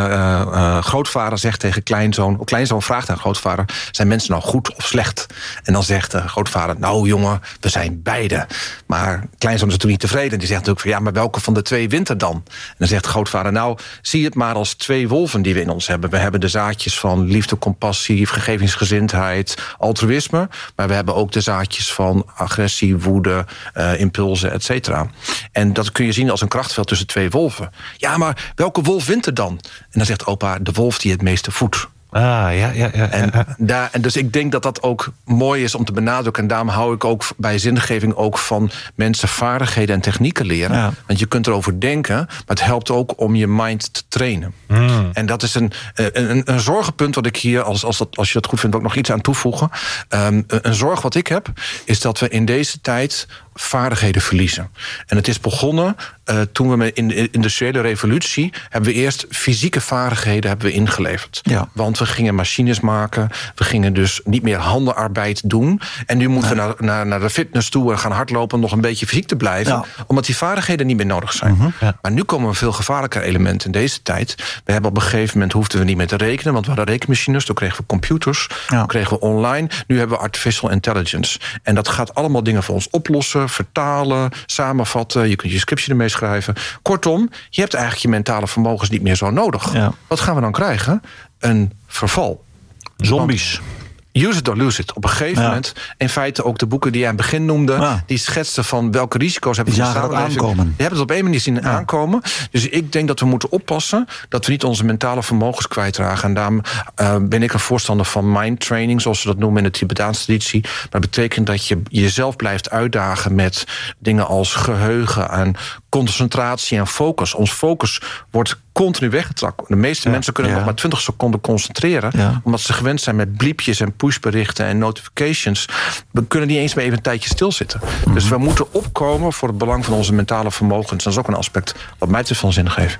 uh, grootvader zegt tegen kleinzoon, of kleinzoon vraagt aan grootvader, zijn mensen nou goed of slecht? En dan zegt de grootvader, nou jongen, we zijn beide. Maar kleinzoon is natuurlijk niet tevreden. Die zegt natuurlijk van, ja, maar welke van de twee wint er dan? En dan zegt de grootvader, nou, zie het maar als twee wolven die we in ons hebben. We hebben de zaadjes van liefde, compassie, vergevingsgezindheid, altruïsme. Maar we hebben ook de zaadjes van agressie, woede, uh, impulsen, et cetera. En dat kun je zien als een krachtveld tussen twee wolven. Ja, maar welke wolf wint er dan? En dan zegt opa, de wolf die het meeste voedt. Ah, ja, ja, ja. ja. En, daar, en dus ik denk dat dat ook mooi is om te benadrukken. En daarom hou ik ook bij zingeving ook van mensen vaardigheden en technieken leren. Ja. Want je kunt erover denken, maar het helpt ook om je mind te trainen. Mm. En dat is een, een, een zorgenpunt wat ik hier, als, als, dat, als je dat goed vindt, ook nog iets aan toevoegen. Um, een zorg wat ik heb, is dat we in deze tijd vaardigheden verliezen. En het is begonnen uh, toen we in de industriële revolutie hebben we eerst fysieke vaardigheden hebben we ingeleverd. Ja. Want we gingen machines maken, we gingen dus niet meer handenarbeid doen. En nu moeten ja. we naar, naar, naar de fitness toe en gaan hardlopen om nog een beetje fysiek te blijven. Ja. Omdat die vaardigheden niet meer nodig zijn. Mm-hmm. Ja. Maar nu komen we veel gevaarlijker elementen in deze tijd. We hebben op een gegeven moment hoefden we niet meer te rekenen, want we hadden rekenmachines, toen kregen we computers, ja. toen kregen we online. Nu hebben we artificial intelligence. En dat gaat allemaal dingen voor ons oplossen, vertalen, samenvatten. Je kunt je scriptje ermee schrijven. Kortom, je hebt eigenlijk je mentale vermogens niet meer zo nodig. Ja. Wat gaan we dan krijgen? Een verval. Zombies. Want use it or lose it. Op een gegeven ja. moment, in feite ook de boeken die jij aan het begin noemde, ja. die schetsten van welke risico's hebben we in de samenleving. Aankomen. Je hebt het op één manier zien ja. aankomen. Dus ik denk dat we moeten oppassen dat we niet onze mentale vermogens kwijtragen. En daarom uh, ben ik een voorstander van mind training, zoals ze dat noemen in de Tibetaanse traditie. Maar dat betekent dat je jezelf blijft uitdagen met dingen als geheugen en concentratie en focus. Ons focus wordt continu weggetrokken. De meeste ja, mensen kunnen ja. nog maar twintig seconden concentreren, ja. omdat ze gewend zijn met bliepjes en pushberichten en notifications. We kunnen niet eens meer even een tijdje stilzitten. Mm-hmm. Dus we moeten opkomen voor het belang van onze mentale vermogens. Dat is ook een aspect wat mij te veel zin geeft.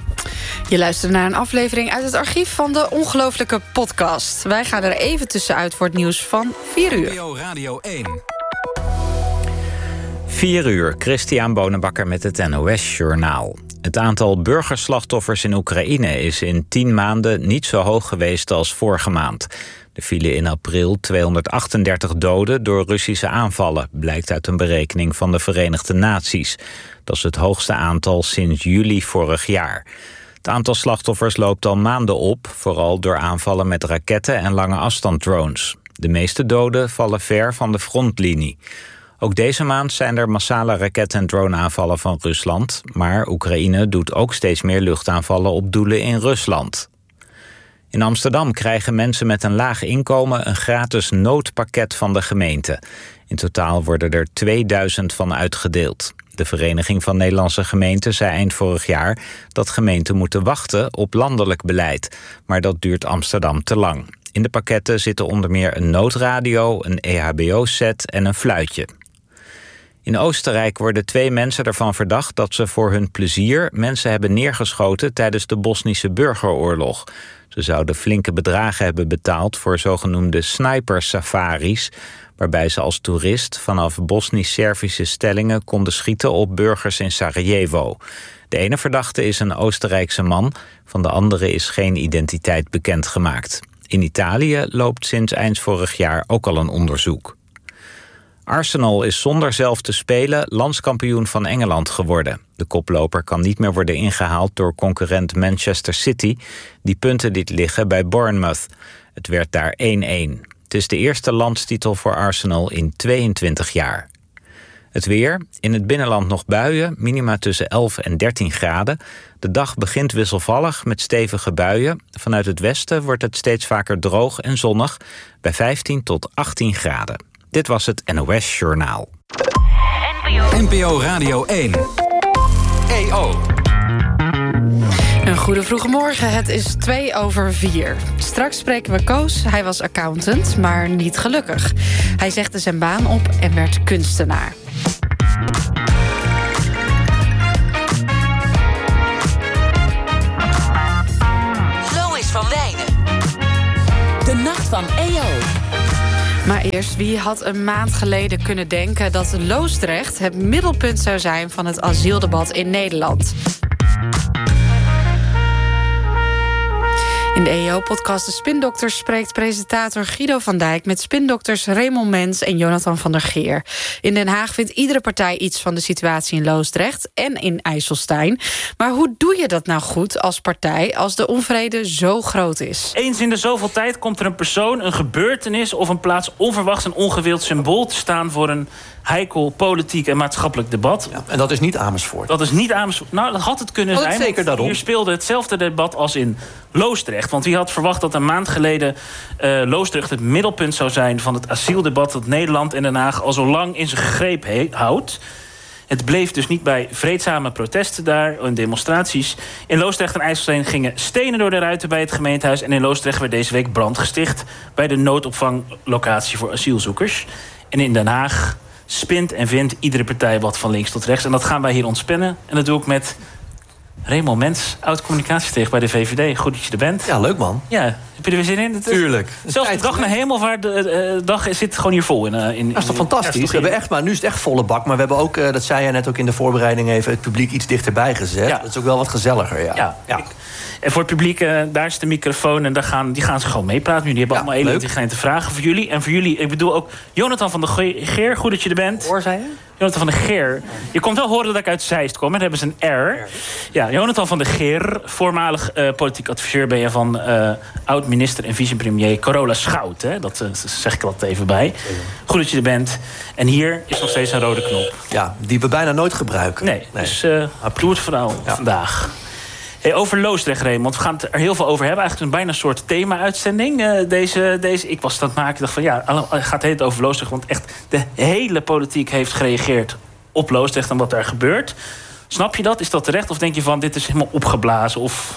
Je luistert naar een aflevering uit het archief van de Ongelooflijke Podcast. Wij gaan er even tussenuit voor het nieuws van vier uur. Radio één. vier uur, Christian Bonenbakker met het N O S-journaal. Het aantal burgerslachtoffers in Oekraïne is in tien maanden niet zo hoog geweest als vorige maand. Er vielen in april tweehonderdachtendertig doden door Russische aanvallen, blijkt uit een berekening van de Verenigde Naties. Dat is het hoogste aantal sinds juli vorig jaar. Het aantal slachtoffers loopt al maanden op, vooral door aanvallen met raketten en lange afstanddrones. De meeste doden vallen ver van de frontlinie. Ook deze maand zijn er massale raket- en droneaanvallen van Rusland, maar Oekraïne doet ook steeds meer luchtaanvallen op doelen in Rusland. In Amsterdam krijgen mensen met een laag inkomen een gratis noodpakket van de gemeente. In totaal worden er tweeduizend van uitgedeeld. De Vereniging van Nederlandse Gemeenten zei eind vorig jaar dat gemeenten moeten wachten op landelijk beleid. Maar dat duurt Amsterdam te lang. In de pakketten zitten onder meer een noodradio, een E H B O-set en een fluitje. In Oostenrijk worden twee mensen ervan verdacht dat ze voor hun plezier mensen hebben neergeschoten tijdens de Bosnische burgeroorlog. Ze zouden flinke bedragen hebben betaald voor zogenoemde sniper-safaris, waarbij ze als toerist vanaf Bosnisch-Servische stellingen konden schieten op burgers in Sarajevo. De ene verdachte is een Oostenrijkse man, van de andere is geen identiteit bekendgemaakt. In Italië loopt sinds eind vorig jaar ook al een onderzoek. Arsenal is zonder zelf te spelen landskampioen van Engeland geworden. De koploper kan niet meer worden ingehaald door concurrent Manchester City, die punten liet liggen bij Bournemouth. Het werd daar één-één. Het is de eerste landstitel voor Arsenal in tweeëntwintig jaar. Het weer. In het binnenland nog buien, minima tussen elf en dertien graden. De dag begint wisselvallig met stevige buien. Vanuit het westen wordt het steeds vaker droog en zonnig, bij vijftien tot achttien graden. Dit was het N O S Journaal. N P O Radio één. E O. Een goede vroege morgen, het is twee over vier. Straks spreken we Koos, hij was accountant, maar niet gelukkig. Hij zegde zijn baan op en werd kunstenaar. Lois van Wijnen. De nacht van E O. Maar eerst, wie had een maand geleden kunnen denken dat Loosdrecht het middelpunt zou zijn van het asieldebat in Nederland? In de E O-podcast De Spindokters spreekt presentator Guido van Dijk met spindokters Raymond Mens en Jonathan van der Geer. In Den Haag vindt iedere partij iets van de situatie in Loosdrecht en in IJsselstein. Maar hoe doe je dat nou goed als partij als de onvrede zo groot is? Eens in de zoveel tijd komt er een persoon, een gebeurtenis of een plaats onverwachts een ongewild symbool te staan voor een heikel politiek en maatschappelijk debat. Ja, en dat is niet Amersfoort. Dat is niet Amersfoort. Nou, dat had het kunnen oh, zijn. Zeker daarom. Hier speelde hetzelfde debat als in Loosdrecht. Want wie had verwacht dat een maand geleden uh, Loosdrecht het middelpunt zou zijn van het asieldebat dat Nederland en Den Haag al zo lang in zijn greep he- houdt. Het bleef dus niet bij vreedzame protesten daar en demonstraties. In Loosdrecht en IJsselstein gingen stenen door de ruiten bij het gemeentehuis. En in Loosdrecht werd deze week brand gesticht bij de noodopvanglocatie voor asielzoekers. En in Den Haag spint en vindt iedere partij wat van links tot rechts. En dat gaan wij hier ontspinnen. En dat doe ik met Raymond Mens, oud-communicatiestratege bij de V V D. Goed dat je er bent. Ja, leuk man. Ja, heb je er weer zin in? Tuurlijk. Zelfs de dag naar Hemelvaart, de uh, dag zit gewoon hier vol. In, uh, in, dat is toch fantastisch? Ja, is toch we hebben echt, maar nu is het echt volle bak. Maar we hebben ook, uh, dat zei jij net ook in de voorbereiding even, het publiek iets dichterbij gezet. Ja. Dat is ook wel wat gezelliger, ja. ja, ja. Ik, en voor het publiek, uh, daar is de microfoon en daar gaan, die gaan ze gewoon meepraten. Nu, die hebben ja, allemaal hele intelligente vragen voor jullie. En voor jullie, ik bedoel ook Jonathan van der Geer, goed dat je er bent. Hoor, zei je? Jonathan van der Geer. Je komt wel horen dat ik uit Zeist kom. Daar hebben ze een R. Ja, Jonathan van der Geer, voormalig uh, politiek adviseur ben je van uh, oud-minister en vicepremier Carola Schout. Hè? Dat uh, zeg ik er altijd even bij. Goed dat je er bent. En hier is nog steeds een rode knop. Ja, die we bijna nooit gebruiken. Nee, nee. Dus uh, doe het vooral ja. vandaag. Hey, over Loosdrecht, Raymond. We gaan het er heel veel over hebben. Eigenlijk een bijna soort thema-uitzending. Uh, deze, deze, ik was het aan het maken. Ik dacht van ja, het gaat het over Loosdrecht. Want echt de hele politiek heeft gereageerd op Loosdrecht en wat daar gebeurt. Snap je dat? Is dat terecht? Of denk je van dit is helemaal opgeblazen? Of...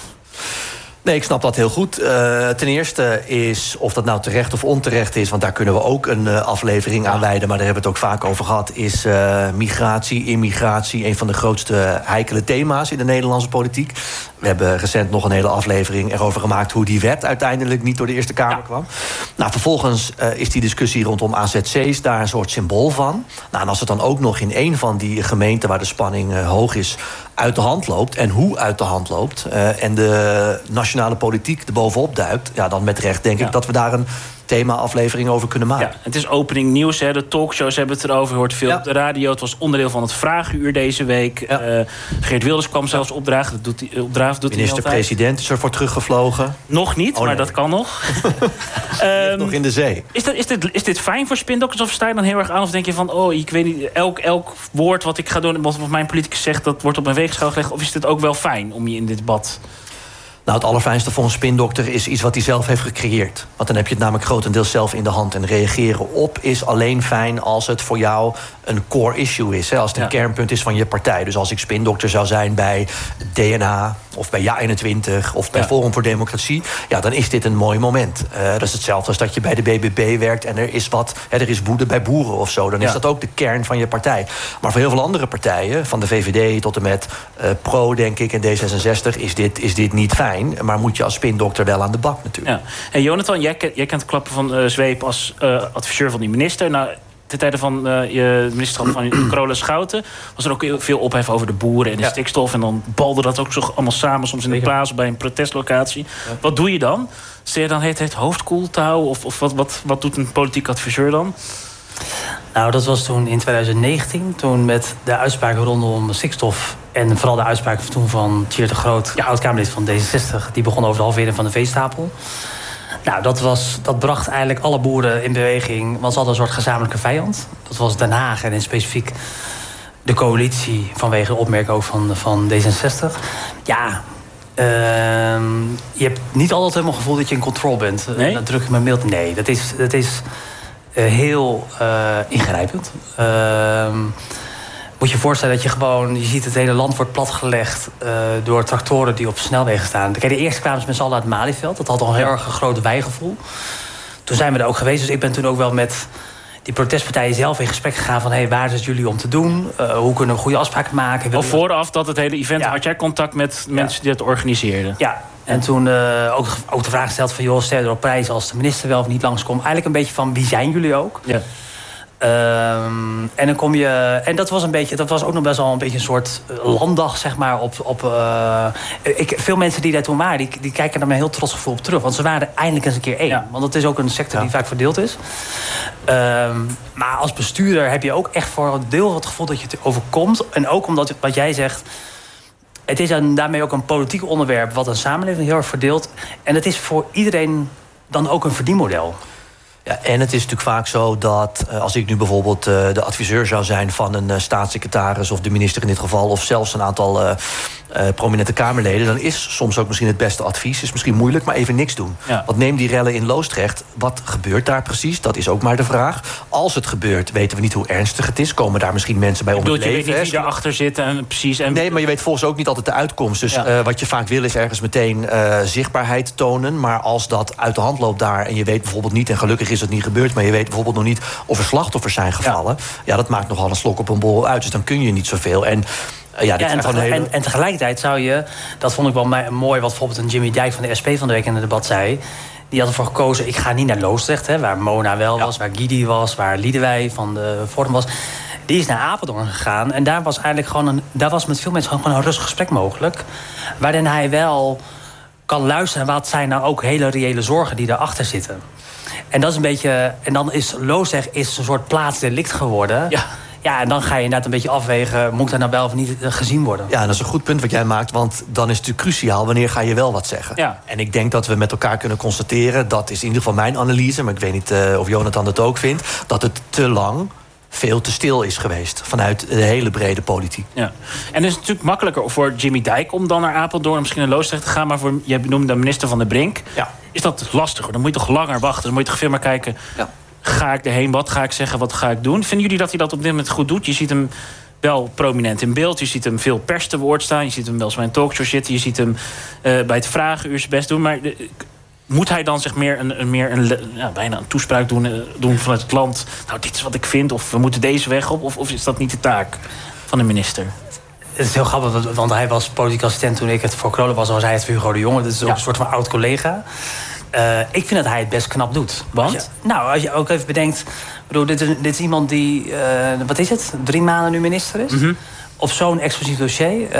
Nee, ik snap dat heel goed. Uh, ten eerste is of dat nou terecht of onterecht is, want daar kunnen we ook een uh, aflevering aan wijden, maar daar hebben we het ook vaak over gehad, is uh, migratie, immigratie, een van de grootste heikele thema's in de Nederlandse politiek. We hebben recent nog een hele aflevering erover gemaakt hoe die wet uiteindelijk niet door de Eerste Kamer ja. kwam. Nou, vervolgens uh, is die discussie rondom A Z C's daar een soort symbool van. Nou, en als het dan ook nog in een van die gemeenten waar de spanning uh, hoog is uit de hand loopt, en hoe uit de hand loopt, uh, en de nationale politiek er bovenop duikt, ja, dan met recht denk ja. ik dat we daar een thema-aflevering over kunnen maken. Ja, het is opening nieuws, hè. De talkshows hebben het erover. Je hoort veel ja. op de radio. Het was onderdeel van het Vragenuur deze week. Ja. Uh, Geert Wilders kwam zelfs ja. opdragen. Dat doet hij, opdraven doet Minister-president is er voor teruggevlogen. Nog niet, oh, maar nee. dat kan nog. um, nog in de zee. Is, dat, is, dit, is dit fijn voor spindokters? Of sta je dan heel erg aan? Of denk je van, oh, ik weet niet, elk, elk woord wat ik ga doen, wat mijn politicus zegt, dat wordt op mijn weegschaal gelegd? Of is dit ook wel fijn om je in dit debat... Nou, het allerfijnste voor een spindokter is iets wat hij zelf heeft gecreëerd. Want dan heb je het namelijk grotendeels zelf in de hand. En reageren op is alleen fijn als het voor jou een core issue is. Hè? Als het een ja. kernpunt is van je partij. Dus als ik spindokter zou zijn bij D N A of bij Ja eenentwintig of bij ja. Forum voor Democratie, ja, dan is dit een mooi moment. Uh, dat is hetzelfde als dat je bij de B B B werkt en er is wat, hè, er is woede bij boeren of zo. Dan ja. is dat ook de kern van je partij. Maar voor heel veel andere partijen, van de V V D tot en met uh, Pro, denk ik, en D zesenzestig, is dit, is dit niet fijn. Maar moet je als spindokter wel aan de bak natuurlijk. Ja. En Jonathan, jij, jij kent de klappen van uh, Zweep als uh, adviseur van die minister. Nou, ten tijde van uh, je minister van Carola Schouten was er ook veel ophef over de boeren en de ja. stikstof. En dan balde dat ook zo allemaal samen, soms in de plaats bij een protestlocatie. Ja. Wat doe je dan? Stel je dan het, het hoofd koel te houden? Of, of wat, wat, wat doet een politiek adviseur dan? Nou, dat was toen in twintig negentien. Toen met de uitspraken rondom stikstof... en vooral de uitspraken toen van Tjeerd de Groot... Ja, oud-Kamerlid van D zesenzestig... die begon over de halvering van de veestapel. Nou, dat, was, dat bracht eigenlijk alle boeren in beweging... want ze hadden een soort gezamenlijke vijand. Dat was Den Haag en in specifiek de coalitie... vanwege de opmerking ook van, van D zesenzestig. Ja, uh, je hebt niet altijd helemaal het gevoel dat je in controle bent. Nee? Dat druk ik mijn mail. Nee, dat is... Dat is Uh, heel uh, ingrijpend. Uh, moet je je voorstellen dat je gewoon... je ziet het hele land wordt platgelegd... Uh, door tractoren die op snelwegen staan. Kijk, de eerste kwamen ze met z'n allen uit het Malieveld. Dat had al een heel erg groot wijgevoel. Toen zijn we er ook geweest. Dus ik ben toen ook wel met die protestpartijen zelf in gesprek gegaan... van hey, waar is het jullie om te doen? Uh, hoe kunnen we goede afspraken maken? Al vooraf dat het hele event... Ja. Had jij contact met mensen ja. die het organiseerden? Ja. En toen uh, ook, ook de vraag gesteld van... joh, stel je er op prijs als de minister wel of niet langskomt. Eigenlijk een beetje van, wie zijn jullie ook? Ja. Um, en dan kom je... En dat was een beetje, dat was ook nog best wel een beetje een soort landdag, zeg maar. Op, op, uh, ik, veel mensen die daar toen waren, die, die kijken er met een heel trots gevoel op terug. Want ze waren eindelijk eens een keer één. Ja. Want het is ook een sector ja. die vaak verdeeld is. Um, maar als bestuurder heb je ook echt voor een deel het gevoel dat je het overkomt. En ook omdat, wat jij zegt... Het is een, daarmee ook een politiek onderwerp... wat een samenleving heel erg verdeelt. En het is voor iedereen dan ook een verdienmodel. Ja, en het is natuurlijk vaak zo dat uh, als ik nu bijvoorbeeld uh, de adviseur zou zijn... van een uh, staatssecretaris of de minister in dit geval... of zelfs een aantal uh, uh, prominente Kamerleden... dan is soms ook misschien het beste advies. Is misschien moeilijk, maar even niks doen. Ja. Want neem die rellen in Loosdrecht. Wat gebeurt daar precies? Dat is ook maar de vraag. Als het gebeurt, weten we niet hoe ernstig het is. Komen daar misschien mensen bij om het leven? Je weet niet wie erachter zit en precies... En... Nee, maar je weet volgens ook niet altijd de uitkomst. Dus ja. uh, wat je vaak wil is ergens meteen uh, zichtbaarheid tonen. Maar als dat uit de hand loopt daar... en je weet bijvoorbeeld niet, en gelukkig is het niet gebeurd... maar je weet bijvoorbeeld nog niet of er slachtoffers zijn gevallen... ja, ja dat maakt nogal een slok op een borrel uit. Dus dan kun je niet zoveel. En, uh, ja, dit ja, en, tegelijk, hele... en, en tegelijkertijd zou je... dat vond ik wel mooi wat bijvoorbeeld een Jimmy Dijk van de S P van de week in het debat zei... die had ervoor gekozen, ik ga niet naar Loosdrecht... Hè, waar Mona wel ja. was, waar Guidi was... waar Liedewij van de Forum was... Die is naar Apeldoorn gegaan. En daar was eigenlijk gewoon een, daar was met veel mensen gewoon een rustig gesprek mogelijk. Waarin hij wel kan luisteren... wat zijn nou ook hele reële zorgen die daarachter zitten. En dat is een beetje. En dan is Loosdrecht is een soort plaatsdelict geworden. Ja. Ja, en dan ga je inderdaad een beetje afwegen... moet dat nou wel of niet gezien worden? Ja, en dat is een goed punt wat jij maakt... want dan is het natuurlijk cruciaal wanneer ga je wel wat zeggen. Ja. En ik denk dat we met elkaar kunnen constateren... dat is in ieder geval mijn analyse... maar ik weet niet uh, of Jonathan het ook vindt... dat het te lang veel te stil is geweest... vanuit de hele brede politiek. Ja. En het is natuurlijk makkelijker voor Jimmy Dijk... om dan naar Apeldoorn misschien naar Loosdrecht te gaan... maar voor, je noemde de minister Van der Brink... Ja. is dat lastiger. Dan moet je toch langer wachten. Dan moet je toch veel meer kijken... Ja. Ga ik erheen? Wat ga ik zeggen? Wat ga ik doen? Vinden jullie dat hij dat op dit moment goed doet? Je ziet hem wel prominent in beeld. Je ziet hem veel pers te woord staan. Je ziet hem wel eens bij een talkshow zitten. Je ziet hem uh, bij het vragenuur zijn best doen. Maar uh, moet hij dan zich meer een, een, meer een, ja, bijna een toespraak doen, uh, doen vanuit het land? Nou, dit is wat ik vind. Of we moeten deze weg op. Of, of is dat niet de taak van de minister? Het is heel grappig, want hij was politiek assistent toen ik het voor Krolen was. Was hij het voor Hugo de Jonge. Dat is ook ja. een soort van oud collega. Uh, ik vind dat hij het best knap doet. Want? Als je, nou, als je ook even bedenkt... Bedoel, dit, is, dit is iemand die, uh, wat is het, drie maanden nu minister is. Mm-hmm. Op zo'n explosief dossier. Uh,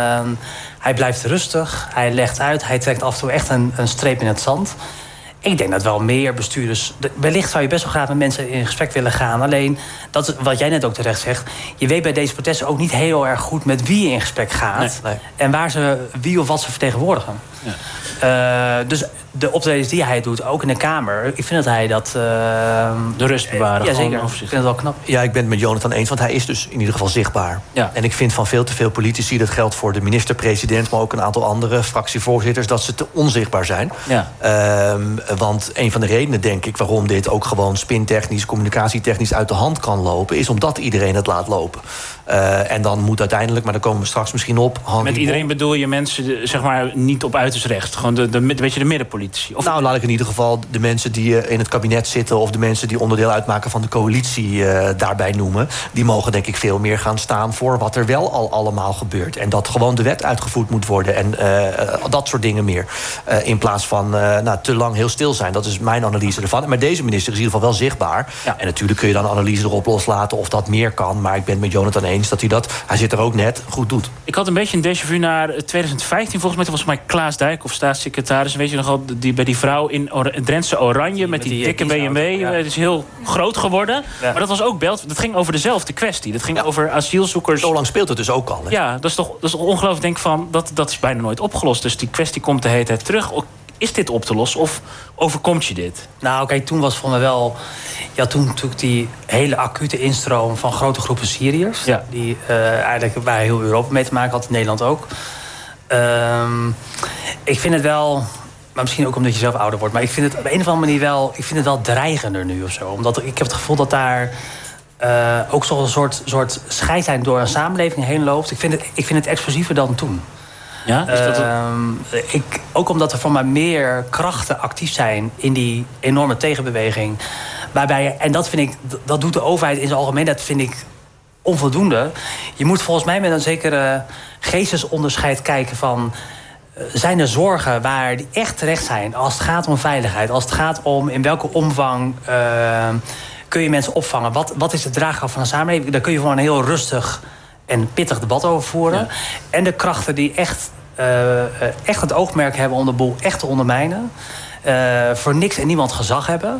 hij blijft rustig, hij legt uit... hij trekt af en toe echt een, een streep in het zand. Ik denk dat wel meer bestuurders... Wellicht zou je best wel graag met mensen in gesprek willen gaan. Alleen, dat is wat jij net ook terecht zegt... je weet bij deze protesten ook niet heel erg goed... met wie je in gesprek gaat. Nee, nee. En waar ze, wie of wat ze vertegenwoordigen. Ja. Uh, dus de optredens die hij doet, ook in de Kamer... ik vind dat hij dat... Uh, de rust bewaren. Ja, zeker. Ik vind het wel knap. Ja, ik ben het met Jonathan eens, want hij is dus in ieder geval zichtbaar. Ja. En ik vind van veel te veel politici... dat geldt voor de minister-president... maar ook een aantal andere fractievoorzitters... dat ze te onzichtbaar zijn. Ja. Um, want een van de redenen, denk ik... waarom dit ook gewoon spintechnisch, communicatietechnisch... uit de hand kan lopen... is omdat iedereen het laat lopen. Uh, en dan moet uiteindelijk, maar daar komen we straks misschien op... Met iedereen op. Bedoel je mensen, zeg maar, niet op uiterst recht? Gewoon de, de, een beetje de middenpolitici? Of... Nou, laat ik in ieder geval de mensen die uh, in het kabinet zitten... of de mensen die onderdeel uitmaken van de coalitie uh, daarbij noemen... die mogen denk ik veel meer gaan staan voor wat er wel al allemaal gebeurt. En dat gewoon de wet uitgevoerd moet worden en uh, dat soort dingen meer. Uh, in plaats van uh, nou, te lang heel stil zijn. Dat is mijn analyse ervan. Maar deze minister is in ieder geval wel zichtbaar. Ja. En natuurlijk kun je dan analyse erop loslaten of dat meer kan. Maar ik ben het met Jonathan eens dat hij dat... hij zit er ook net, goed doet. Ik had een beetje een déjà vu naar twintig vijftien. Volgens mij was mij Klaas Dijk of staatssecretaris. Weet je nog al, die, bij die vrouw in Or- Drentse Oranje... met, met die, die dikke B M W. Ja. Het is heel groot geworden. Ja. Maar dat was ook Belt. Dat ging over dezelfde kwestie. Dat ging ja. over asielzoekers. Zo lang speelt het dus ook al. Hè? Ja, dat is toch, dat is toch ongelooflijk. Denk van, dat, dat is bijna nooit opgelost. Dus die kwestie komt de hele tijd terug. Is dit op te lossen of overkomt je dit? Nou, kijk, toen was voor me wel... Ja, toen natuurlijk die hele acute instroom van grote groepen Syriërs. Ja. Die uh, eigenlijk waar heel Europa mee te maken had, Nederland ook. Um, ik vind het wel... Maar misschien ook omdat je zelf ouder wordt. Maar ik vind het op een of andere manier wel... Ik vind het wel dreigender nu of zo. Omdat ik heb het gevoel dat daar... Uh, ook zo'n soort, soort scheidslijn door een samenleving heen loopt. Ik vind het, ik vind het explosiever dan toen. Ja, is dat een... uh, ik, ook omdat er voor mij meer krachten actief zijn in die enorme tegenbeweging. Waarbij, en dat vind ik, dat doet de overheid in zijn algemeen, dat vind ik onvoldoende. Je moet volgens mij met een zekere geestesonderscheid kijken van... Uh, zijn er zorgen waar die echt terecht zijn als het gaat om veiligheid, als het gaat om in welke omvang uh, kun je mensen opvangen? Wat, wat is de draagkracht van een samenleving? Daar kun je gewoon een heel rustig en pittig debat over voeren. Ja. En de krachten die echt, uh, echt het oogmerk hebben om de boel echt te ondermijnen. Uh, voor niks en niemand gezag hebben.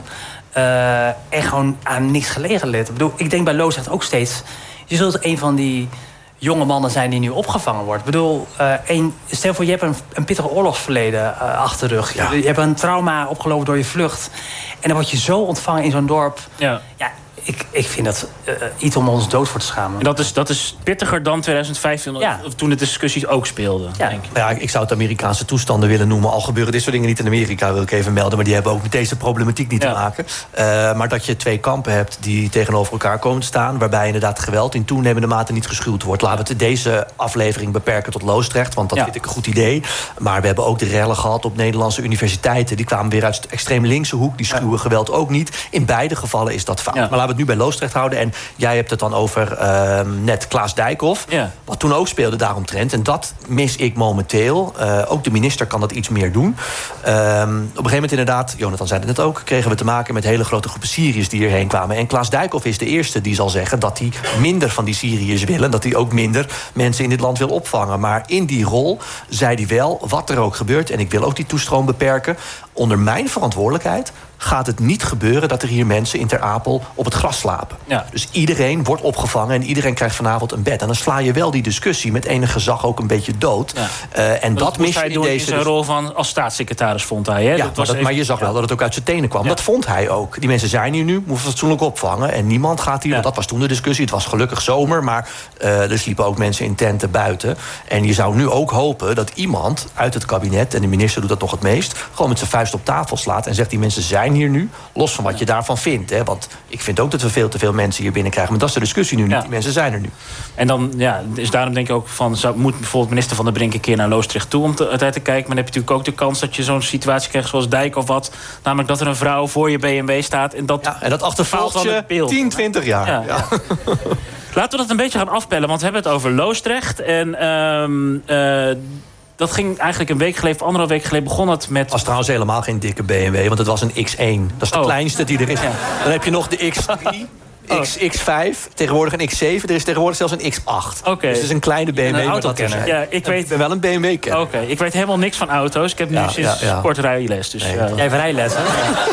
Uh, en gewoon aan niks gelegen lid. Ik bedoel, ik denk bij Loosdrecht ook steeds... je zult een van die jonge mannen zijn die nu opgevangen wordt. Ik bedoel, uh, een, stel voor je hebt een, een pittig oorlogsverleden uh, achter de rug. Ja. Je, je hebt een trauma opgelopen door je vlucht. En dan word je zo ontvangen in zo'n dorp. Ja. Ja, Ik, ik vind dat uh, iets om ons dood voor te schamen. En dat is, dat is pittiger dan tweeduizend vijftien, ja. toen de discussies ook speelden. Ja. Denk ik. Ja, ik zou het Amerikaanse toestanden willen noemen. Al gebeuren dit soort dingen niet in Amerika, wil ik even melden. Maar die hebben ook met deze problematiek niet ja. te maken. Uh, maar dat je twee kampen hebt die tegenover elkaar komen te staan... waarbij inderdaad geweld in toenemende mate niet geschuwd wordt. Laten we het deze aflevering beperken tot Loosdrecht, want dat ja. vind ik een goed idee. Maar we hebben ook de rellen gehad op Nederlandse universiteiten. Die kwamen weer uit de extreem linkse hoek. Die schuwen ja. geweld ook niet. In beide gevallen is dat fout. Ja. Maar laten we het nu bij Loosdrecht houden. En jij hebt het dan over uh, net Klaas Dijkhoff. Ja. Wat toen ook speelde daaromtrent. En dat mis ik momenteel. Uh, ook de minister kan dat iets meer doen. Um, op een gegeven moment inderdaad, Jonathan zei het net ook... kregen we te maken met hele grote groepen Syriërs die hierheen kwamen. En Klaas Dijkhoff is de eerste die zal zeggen... dat hij minder van die Syriërs wil... en dat hij ook minder mensen in dit land wil opvangen. Maar in die rol zei hij wel, wat er ook gebeurt... en ik wil ook die toestroom beperken... onder mijn verantwoordelijkheid gaat het niet gebeuren... dat er hier mensen in Ter Apel op het gras slapen. Ja. Dus iedereen wordt opgevangen en iedereen krijgt vanavond een bed. En dan sla je wel die discussie met enig gezag ook een beetje dood. Ja. Uh, en dat, dat mis je in deze... in zijn rol van als staatssecretaris, vond hij. Hè? Ja, dat maar, was dat, even... maar je zag wel dat het ook uit zijn tenen kwam. Ja. Dat vond hij ook. Die mensen zijn hier nu, moeten fatsoenlijk opvangen. En niemand gaat hier, ja. want dat was toen de discussie. Het was gelukkig zomer, maar uh, er sliepen ook mensen in tenten buiten. En je zou nu ook hopen dat iemand uit het kabinet... en de minister doet dat nog het meest... gewoon met zijn vuist op tafel slaat en zegt... die mensen zijn hier nu, los van wat je daarvan vindt. Hè? Want ik vind ook dat we veel te veel mensen hier binnenkrijgen. Maar dat is de discussie nu niet. Ja. Die mensen zijn er nu. En dan ja, is daarom denk ik ook van... Zou, moet bijvoorbeeld minister Van der Brink een keer naar Loosdrecht toe... om te, uit te kijken. Maar dan heb je natuurlijk ook de kans dat je zo'n situatie krijgt... zoals Dijk of wat. Namelijk dat er een vrouw voor je B M W staat. En dat, ja, en dat achtervolgt je tien, twintig jaar. Ja, ja. Ja. Laten we dat een beetje gaan afpellen. Want we hebben het over Loosdrecht. En... Um, uh, dat ging eigenlijk een week geleden, of anderhalf week geleden begon het met... Het was trouwens helemaal geen dikke B M W, want het was een X één. Dat is de oh. kleinste die er is. Ja. Dan heb je nog de X drie, oh. X, X vijf, tegenwoordig een X zeven. Er is tegenwoordig zelfs een X acht. Okay. Dus het is een kleine B M W. Een autokenner. Ja, ik weet... Ik ben wel een B M W-kenner. Oké, okay. Ik weet helemaal niks van auto's. Ik heb nu ja, sinds ja, ja. kort rijles. Dus, nee, uh... Jij hebt rijles, hè?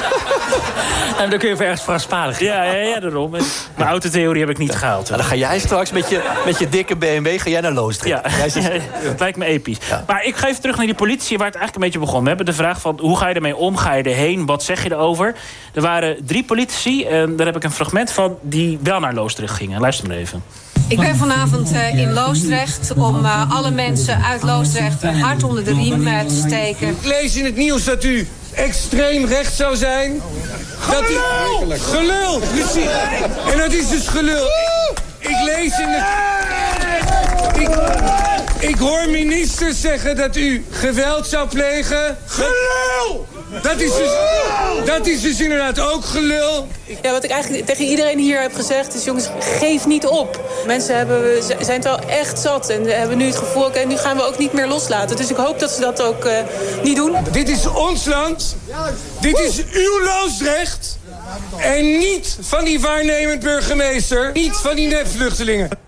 En dan kun je voor ergens voorspalen. Ja, ja, ja, daarom. Mijn autotheorie heb ik niet gehaald. Nou, dan ga jij straks met je, met je dikke B M W ga jij naar Loosdrecht. Ja, zegt... ja, het lijkt me episch. Ja. Maar ik ga even terug naar die politie, waar het eigenlijk een beetje begon. We hebben de vraag van, hoe ga je ermee om? Ga je erheen? Wat zeg je erover? Er waren drie politici, en daar heb ik een fragment van... die wel naar Loosdrecht gingen. Luister maar even. Ik ben vanavond uh, in Loosdrecht om uh, alle mensen uit Loosdrecht... een hart onder de riem uh, te steken. Ik lees in het nieuws dat u extreem recht zou zijn. Dat u... Gelul! Precies. En dat is dus gelul. Ik, ik lees in het... Ik, ik hoor ministers zeggen dat u geweld zou plegen. Gelul! Dat is, dus, dat is dus inderdaad ook gelul. Ja, wat ik eigenlijk tegen iedereen hier heb gezegd is... jongens, geef niet op. Mensen hebben, zijn het wel echt zat en hebben nu het gevoel... oké, nu gaan we ook niet meer loslaten. Dus ik hoop dat ze dat ook uh, niet doen. Dit is ons land. Dit is uw Loosdrecht. En niet van die waarnemend burgemeester. Niet van die nepvluchtelingen.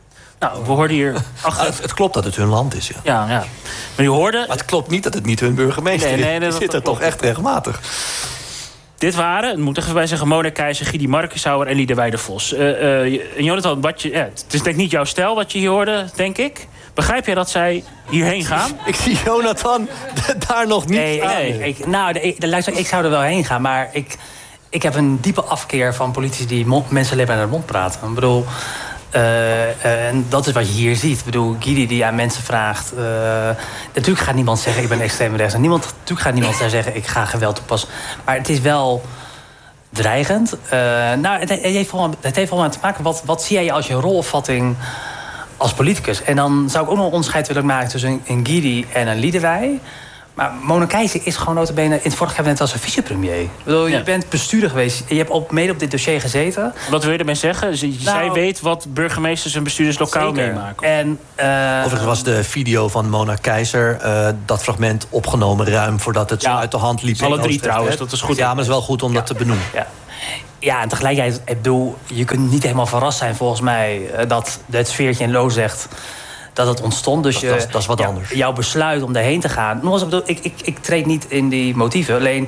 Nou, we hoorden hier... Achter... het, het klopt dat het hun land is, ja. Ja, ja. Maar je hoorde... Maar het klopt niet dat het niet hun burgemeester nee, nee, nee, is. Die zit er toch echt regelmatig. Dit waren, het moet even bij zeggen, Mona Keizer, Gidi Markensauer en Liederwijde Vos. Uh, uh, Jonathan, wat je, ja, het is denk ik niet jouw stijl wat je hier hoorde, denk ik. Begrijp jij dat zij hierheen gaan? Ik zie Jonathan daar nog niet nee, aan. Nee, ik, nou, de, de, luister, ik zou er wel heen gaan, maar ik, ik heb een diepe afkeer van politici die mond, mensen alleen maar naar de mond praten. Ik bedoel, uh, uh, en dat is wat je hier ziet. Ik bedoel, Gidi die aan mensen vraagt. Uh, natuurlijk gaat niemand zeggen, ik ben extreem rechts. En niemand, natuurlijk gaat niemand daar zeggen, ik ga geweld toepassen. Maar het is wel dreigend. Uh, nou, het, het heeft allemaal, het heeft allemaal te maken, wat, wat zie jij als je rolopvatting als politicus? En dan zou ik ook nog een onderscheid willen maken tussen een, een Gidi en een Liederwij. Maar Mona Keizer is gewoon nota bene in het vorige kabinet als een vicepremier. Ik bedoel, ja. Je bent bestuurder geweest. Je hebt op, mede op dit dossier gezeten. Wat wil je ermee zeggen? Z- nou, zij weet wat burgemeesters en bestuurders lokaal zeker. meemaken. En, uh, Overigens was de video van Mona Keizer, uh, dat fragment opgenomen ruim voordat het ja, zo uit de hand liep. Alle drie trouwens, dat is goed. Ja, maar het is wel goed om ja. dat te benoemen. Ja. Ja, en tegelijkertijd, ik bedoel, je kunt niet helemaal verrast zijn volgens mij dat het sfeertje in Loosdrecht dat het ontstond. Dus dat, je, dat, dat is wat ja, anders. Jouw besluit om daarheen te gaan. Nogmaals, ik, bedoel, ik, ik, ik treed niet in die motieven. Alleen,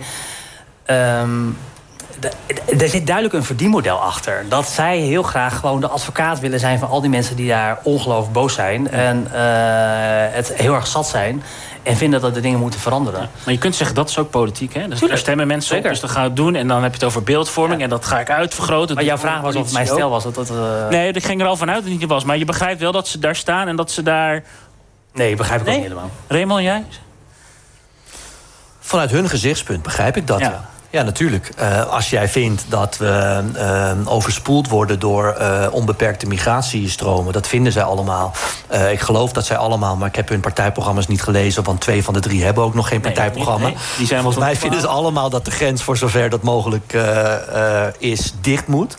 um, er zit duidelijk een verdienmodel achter. Dat zij heel graag gewoon de advocaat willen zijn van al die mensen die daar ongelooflijk boos zijn. Ja. En uh, het heel erg zat zijn. En vinden dat de dingen moeten veranderen. Ja. Maar je kunt zeggen, dat is ook politiek, hè? Dus daar stemmen mensen Zeker. op, dus dat gaan we doen. En dan heb je het over beeldvorming. Ja. En dat ga ik uitvergroten. Maar jouw vraag was of mijn stel was. Dat, dat, uh... Nee, ik ging er al vanuit dat het niet was. Maar je begrijpt wel dat ze daar staan en dat ze daar... Nee, ik begrijp het nee? ook niet helemaal. Raymond, jij? Vanuit hun gezichtspunt begrijp ik dat, ja. ja. Ja, natuurlijk. Uh, als jij vindt dat we uh, overspoeld worden door uh, onbeperkte migratiestromen, dat vinden zij allemaal. Uh, ik geloof dat zij allemaal, maar ik heb hun partijprogramma's niet gelezen, want twee van de drie hebben ook nog geen partijprogramma. Nee, nee, die zijn Volgens mij vinden ze allemaal dat de grens, voor zover dat mogelijk uh, uh, is, dicht moet.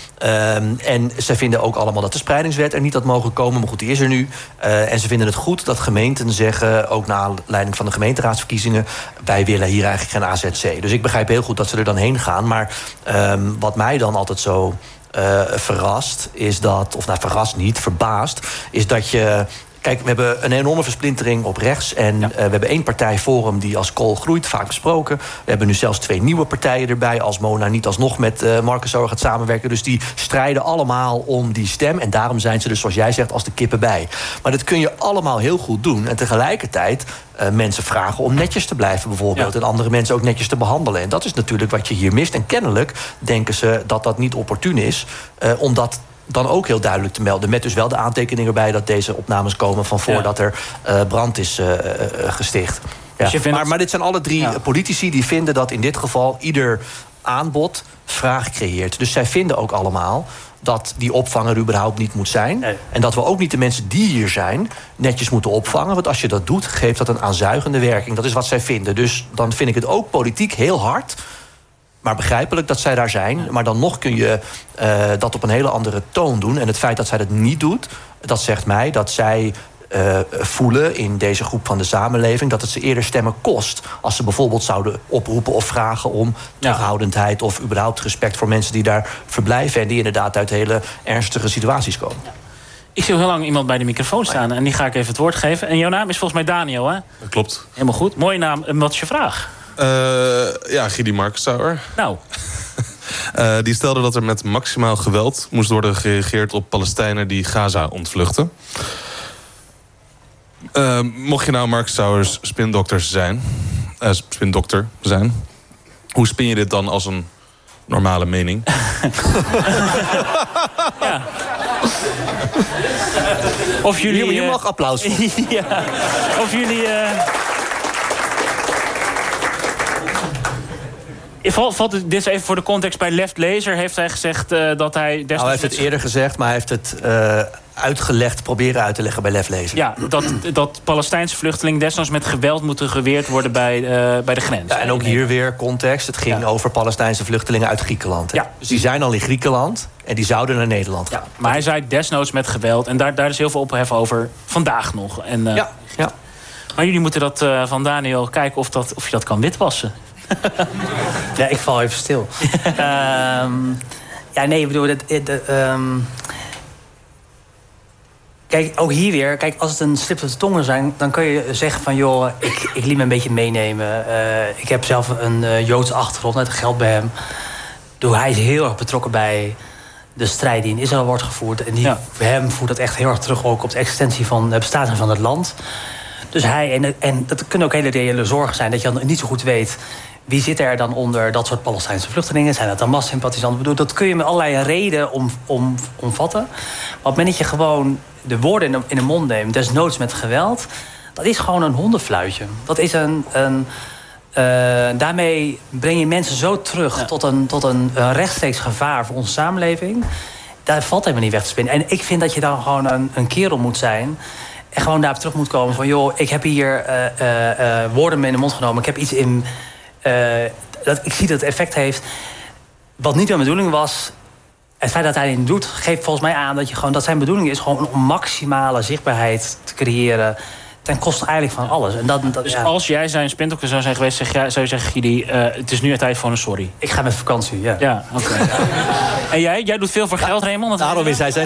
Um, en ze vinden ook allemaal dat de spreidingswet er niet had mogen komen. Maar goed, die is er nu. Uh, en ze vinden het goed dat gemeenten zeggen, ook naar aanleiding van de gemeenteraadsverkiezingen, wij willen hier eigenlijk geen A Z C. Dus ik begrijp heel goed dat ze er dan heen gaan. Maar um, wat mij dan altijd zo uh, verrast is dat, of nou verrast niet, verbaast, is dat je... Kijk, we hebben een enorme versplintering op rechts. En ja. uh, we hebben één partij, Forum, die als kool groeit, vaak besproken. We hebben nu zelfs twee nieuwe partijen erbij. Als Mona niet alsnog met uh, Markensauer gaat samenwerken. Dus die strijden allemaal om die stem. En daarom zijn ze dus, zoals jij zegt, als de kippen bij. Maar dat kun je allemaal heel goed doen. En tegelijkertijd uh, mensen vragen om netjes te blijven bijvoorbeeld. Ja. En andere mensen ook netjes te behandelen. En dat is natuurlijk wat je hier mist. En kennelijk denken ze dat dat niet opportun is. Uh, omdat... dan ook heel duidelijk te melden. Met dus wel de aantekening erbij dat deze opnames komen van voordat ja. er uh, brand is uh, uh, gesticht. Ja. Dus maar, maar dit zijn alle drie ja. politici die vinden dat in dit geval ieder aanbod vraag creëert. Dus zij vinden ook allemaal dat die opvang er überhaupt niet moet zijn. Nee. En dat we ook niet de mensen die hier zijn netjes moeten opvangen. Want als je dat doet, geeft dat een aanzuigende werking. Dat is wat zij vinden. Dus dan vind ik het ook politiek heel hard, maar begrijpelijk dat zij daar zijn. Maar dan nog kun je uh, dat op een hele andere toon doen. En het feit dat zij dat niet doet, dat zegt mij dat zij uh, voelen in deze groep van de samenleving dat het ze eerder stemmen kost als ze bijvoorbeeld zouden oproepen of vragen om terughoudendheid of überhaupt respect voor mensen die daar verblijven en die inderdaad uit hele ernstige situaties komen. Ja. Ik zie heel lang iemand bij de microfoon staan en die ga ik even het woord geven. En jouw naam is volgens mij Daniel, hè? Dat klopt. Helemaal goed. Mooie naam. En wat is je vraag? Uh, ja, Gidi Markensauer. Nou. uh, die stelde dat er met maximaal geweld moest worden gereageerd op Palestijnen die Gaza ontvluchten. Uh, mocht je nou Markensauers spindokter zijn, uh, spindokter zijn, hoe spin je dit dan als een normale mening? Ja. Of jullie... Je, je mag applaus voor. Ja. Of jullie... Uh... Valt, valt, dit is even voor de context. Bij Left Lezer heeft hij gezegd uh, dat hij... Nou, hij heeft het eerder gezegd, maar hij heeft het uh, uitgelegd, proberen uit te leggen bij Left Lezer. Ja, dat, dat Palestijnse vluchtelingen desnoods met geweld moeten geweerd worden bij, uh, bij de grens. Ja, en ook hier weer context. Het ging ja. over Palestijnse vluchtelingen uit Griekenland. Ja. Dus die zijn al in Griekenland en die zouden naar Nederland gaan. Ja, maar hij zei desnoods met geweld. En daar, daar is heel veel ophef over vandaag nog. En, uh, ja, ja. Maar jullie moeten dat uh, van Daniel kijken of, dat, of je dat kan witwassen. Ja, ik val even stil. um, ja, nee, ik bedoel... Het, het, um... Kijk, ook hier weer, kijk, als het een slip op de tongen zijn, dan kun je zeggen van, joh, ik, ik liet me een beetje meenemen. Uh, ik heb zelf een uh, Joodse achtergrond, net geld bij hem. Dus hij is heel erg betrokken bij de strijd die in Israël wordt gevoerd. En die, ja. voor hem voert dat echt heel erg terug ook op de existentie van de bestaaning van het land. Dus hij, en, en dat kunnen ook hele reële zorgen zijn, dat je dan niet zo goed weet wie zit er dan onder dat soort Palestijnse vluchtelingen. Zijn dat dan Hamas-sympathisanten? Dat kun je met allerlei redenen om, om, omvatten. Maar op het moment dat je gewoon de woorden in de, in de mond neemt, desnoods met geweld, dat is gewoon een hondenfluitje. Dat is een... een uh, daarmee breng je mensen zo terug ja. tot, een, tot een, een rechtstreeks gevaar voor onze samenleving. Daar valt helemaal niet weg te spinnen. En ik vind dat je dan gewoon een, een kerel moet zijn en gewoon daarop terug moet komen van, joh, ik heb hier uh, uh, uh, woorden mee in de mond genomen. Ik heb iets in... Uh, dat, ik zie dat het effect heeft. Wat niet mijn bedoeling was, het feit dat hij het niet doet, geeft volgens mij aan dat, je gewoon, dat zijn bedoeling is gewoon om maximale zichtbaarheid te creëren ten koste eigenlijk van alles. En dat, dat, dus ja. als jij zijn spindokter zou zijn geweest, zeg jij, zou je zeggen, Gidi, uh, het is nu het tijd voor een sorry. Ik ga met vakantie, ja. Ja, oké. Okay. En jij? Jij doet veel voor ja, geld, Raymond? Daarom is hij zijn...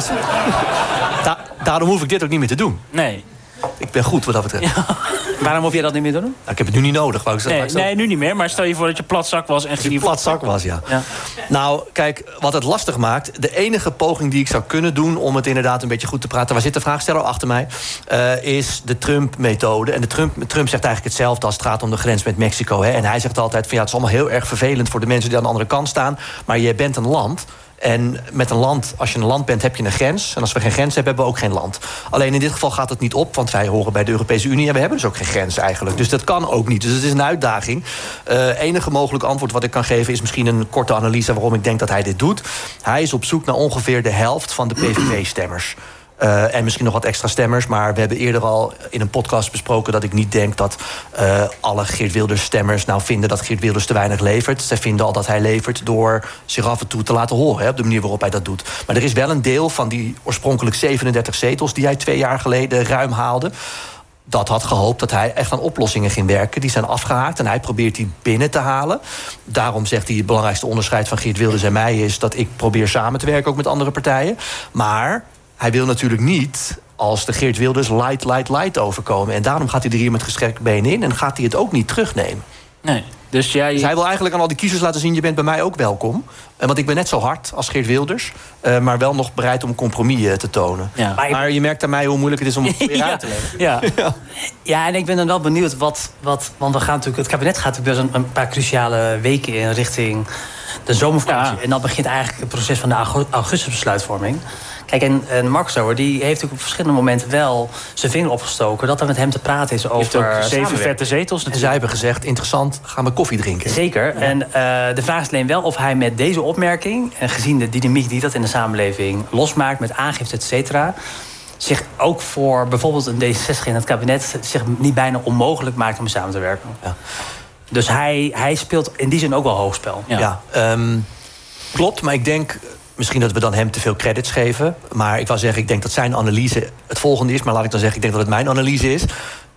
Da- daarom hoef ik dit ook niet meer te doen. Nee. Ik ben goed wat dat betreft. Ja. Waarom hoef je dat niet meer te doen? Nou, ik heb het nu niet nodig. Wou ik nee, zeggen. nee, nu niet meer. Maar stel je voor dat je platzak was. En Als je platzak was, ja. ja. Nou, kijk, wat het lastig maakt, de enige poging die ik zou kunnen doen om het inderdaad een beetje goed te praten, waar zit de vraagsteller achter mij, uh, is de Trump-methode. En de Trump, Trump zegt eigenlijk hetzelfde als het gaat om de grens met Mexico. Hè. En hij zegt altijd van ja, het is allemaal heel erg vervelend voor de mensen die aan de andere kant staan, maar je bent een land. En met een land, als je een land bent, heb je een grens. En als we geen grens hebben, hebben we ook geen land. Alleen in dit geval gaat het niet op, want wij horen bij de Europese Unie en we hebben dus ook geen grens eigenlijk. Dus dat kan ook niet. Dus het is een uitdaging. Uh, enige mogelijke antwoord wat ik kan geven is misschien een korte analyse waarom ik denk dat hij dit doet. Hij is op zoek naar ongeveer de helft van de P V V-stemmers. Uh, en misschien nog wat extra stemmers. Maar we hebben eerder al in een podcast besproken dat ik niet denk dat uh, alle Geert Wilders-stemmers nou vinden dat Geert Wilders te weinig levert. Zij vinden al dat hij levert door zich af en toe te laten horen, hè, op de manier waarop hij dat doet. Maar er is wel een deel van die oorspronkelijk zevenendertig zetels die hij twee jaar geleden ruim haalde. Dat had gehoopt dat hij echt aan oplossingen ging werken. Die zijn afgehaakt en hij probeert die binnen te halen. Daarom zegt hij het belangrijkste onderscheid van Geert Wilders en mij is dat ik probeer samen te werken ook met andere partijen. Maar hij wil natuurlijk niet als de Geert Wilders light, light, light overkomen. En daarom gaat hij er hier met gestrekt benen in en gaat hij het ook niet terugnemen. Nee. Dus, jij... dus hij wil eigenlijk aan al die kiezers laten zien, je bent bij mij ook welkom. Want ik ben net zo hard als Geert Wilders, uh, maar wel nog bereid om compromis te tonen. Ja. Maar, maar je merkt aan mij hoe moeilijk het is om het weer ja. uit te leggen. Ja. Ja. Ja, en ik ben dan wel benieuwd wat, wat want we gaan natuurlijk, het kabinet gaat natuurlijk best een, een paar cruciale weken in richting de zomervakantie. Ja. En dan begint eigenlijk het proces van de augustusbesluitvorming. Kijk, en, en Mark Sauer, die heeft natuurlijk op verschillende momenten wel zijn vinger opgestoken dat er met hem te praten is over ook zeven vette zetels. En zij hebben gezegd, interessant, gaan we koffie drinken. Zeker. Ja. En uh, de vraag is alleen wel of hij met deze opmerking, en gezien de dynamiek die dat in de samenleving losmaakt met aangifte, et cetera, zich ook voor bijvoorbeeld een D zesenzestig in het kabinet zich niet bijna onmogelijk maakt om samen te werken. Ja. Dus hij, hij speelt in die zin ook wel hoogspel. Ja, ja um, klopt, maar ik denk misschien dat we dan hem te veel credits geven. Maar ik wil zeggen, ik denk dat zijn analyse het volgende is. Maar laat ik dan zeggen, ik denk dat het mijn analyse is.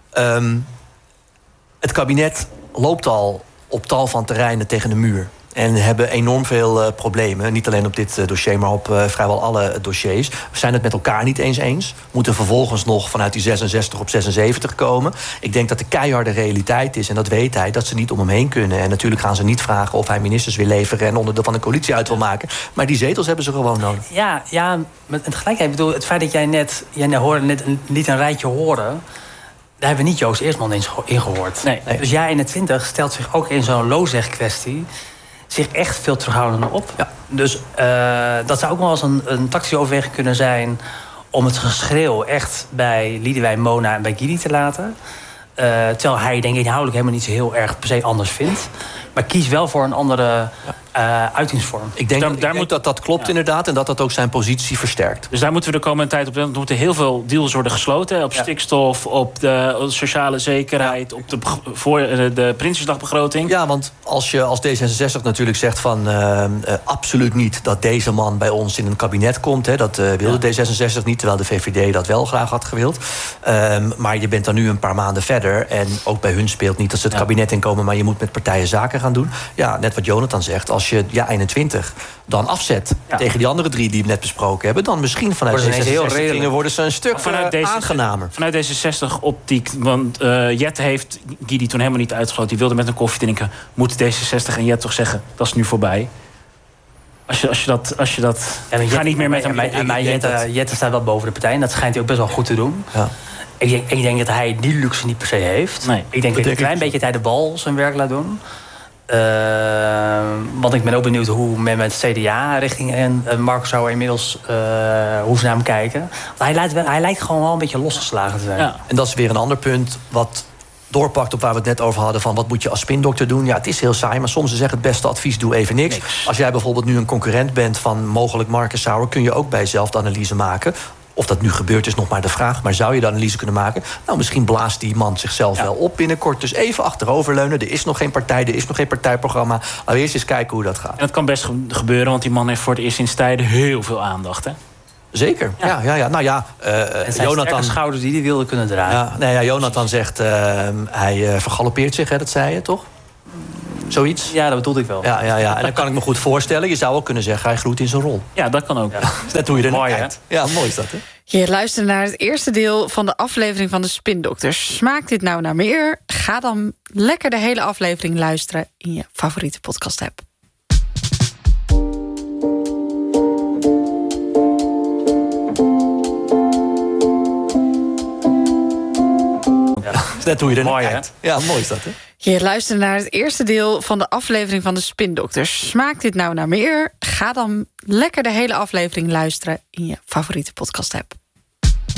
Um, het kabinet loopt al op tal van terreinen tegen de muur. En hebben enorm veel uh, problemen. Niet alleen op dit uh, dossier, maar op uh, vrijwel alle dossiers. We zijn het met elkaar niet eens eens. Moeten vervolgens nog vanuit die zesenzestig op zesenzeventig komen. Ik denk dat de keiharde realiteit is, en dat weet hij, dat ze niet om hem heen kunnen. En natuurlijk gaan ze niet vragen of hij ministers wil leveren en onderdeel van de coalitie uit wil maken. Maar die zetels hebben ze gewoon nodig. Ja, ja, met tegelijkertijd, bedoel, het feit dat jij net, jij hoorde net een, niet een rijtje horen, daar hebben we niet Joost Eersman in gehoord. Nee. Nee. Dus jij eenentwintig stelt zich ook in zo'n Lozech-kwestie zich echt veel terughoudender op. Ja. Dus uh, dat zou ook nog wel eens een, een tactische overweging kunnen zijn om het geschreeuw echt bij Liedewij, Mona en bij Gidi te laten. Uh, terwijl hij denk ik inhoudelijk helemaal niet zo heel erg per se anders vindt. Maar kies wel voor een andere uh, uitingsvorm. Ik denk, daar, ik daar denk moet, dat dat klopt ja. inderdaad. En dat dat ook zijn positie versterkt. Dus daar moeten we de komende tijd op. Er moeten heel veel deals worden gesloten. Op ja. stikstof, op de sociale zekerheid, op de, voor, de Prinsjesdagbegroting. Ja, want als je als D zesenzestig natuurlijk zegt van uh, uh, absoluut niet dat deze man bij ons in een kabinet komt. Hè, dat uh, wilde ja. D zesenzestig niet, terwijl de V V D dat wel graag had gewild. Um, maar je bent dan nu een paar maanden verder. En ook bij hun speelt niet dat ze het ja. kabinet inkomen, maar je moet met partijen zaken gaan doen. Ja, net wat Jonathan zegt. Als als je ja eenentwintig dan afzet ja. tegen die andere drie die we net besproken hebben, dan misschien vanuit D zesenzestig worden ze een stuk vanuit uh, aangenamer. Vanuit D zesenzestig-optiek, want uh, Jette heeft Guidi toen helemaal niet uitgesloten. Die wilde met een koffie drinken. Moet D zesenzestig en Jette toch zeggen, dat is nu voorbij. Als je, als je dat... Als je dat ja, ga Jette, niet meer met hem... Maar, maar, maar Jette, dat... Jette staat wel boven de partij en dat schijnt hij ook best wel goed te doen. Ja. Ik, denk, ik denk dat hij die luxe niet per se heeft. Nee, ik denk dat een klein beetje dat hij de bal zijn werk laat doen. Uh, want ik ben ook benieuwd hoe men met C D A richting en uh, Mark zou inmiddels uh, hoe ze naar hem kijken. Want hij lijkt, wel, hij lijkt gewoon wel een beetje losgeslagen te zijn. Ja. En dat is weer een ander punt wat doorpakt op waar we het net over hadden, van wat moet je als spindokter doen. Ja, het is heel saai, maar soms is echt het beste advies, doe even niks. niks. Als jij bijvoorbeeld nu een concurrent bent van mogelijk Marcus Sauer, kun je ook bij jezelf de analyse maken. Of dat nu gebeurt is nog maar de vraag, maar zou je de analyse kunnen maken? Nou, misschien blaast die man zichzelf ja. wel op binnenkort. Dus even achteroverleunen, er is nog geen partij, er is nog geen partijprogramma. Maar eerst eens kijken hoe dat gaat. En dat kan best gebeuren, want die man heeft voor het eerst sinds tijden heel veel aandacht, hè? Zeker, ja, ja, ja. ja. Nou ja, uh, en zijn Jonathan schouders die hij wilde kunnen dragen. Ja, nee, ja, Jonathan zegt, uh, hij uh, vergalopeert zich, hè, dat zei je, toch? Zoiets? Ja, dat bedoelde ik wel. Ja, ja, ja. En dan kan ik me goed voorstellen, je zou ook kunnen zeggen, hij groeit in zijn rol. Ja, dat kan ook. Ja. Dat is net hoe je er naar kijkt. Ja, mooi is dat, hè? Je luistert naar het eerste deel van de aflevering van de Spindokters. Smaakt dit nou naar meer? Ga dan lekker de hele aflevering luisteren in je favoriete podcast-app. Dat is net hoe je er naar kijkt. Ja, mooi is dat, hè? Je luistert naar het eerste deel van de aflevering van de Spindokters. Smaakt dit nou naar meer? Ga dan lekker de hele aflevering luisteren in je favoriete podcast-app.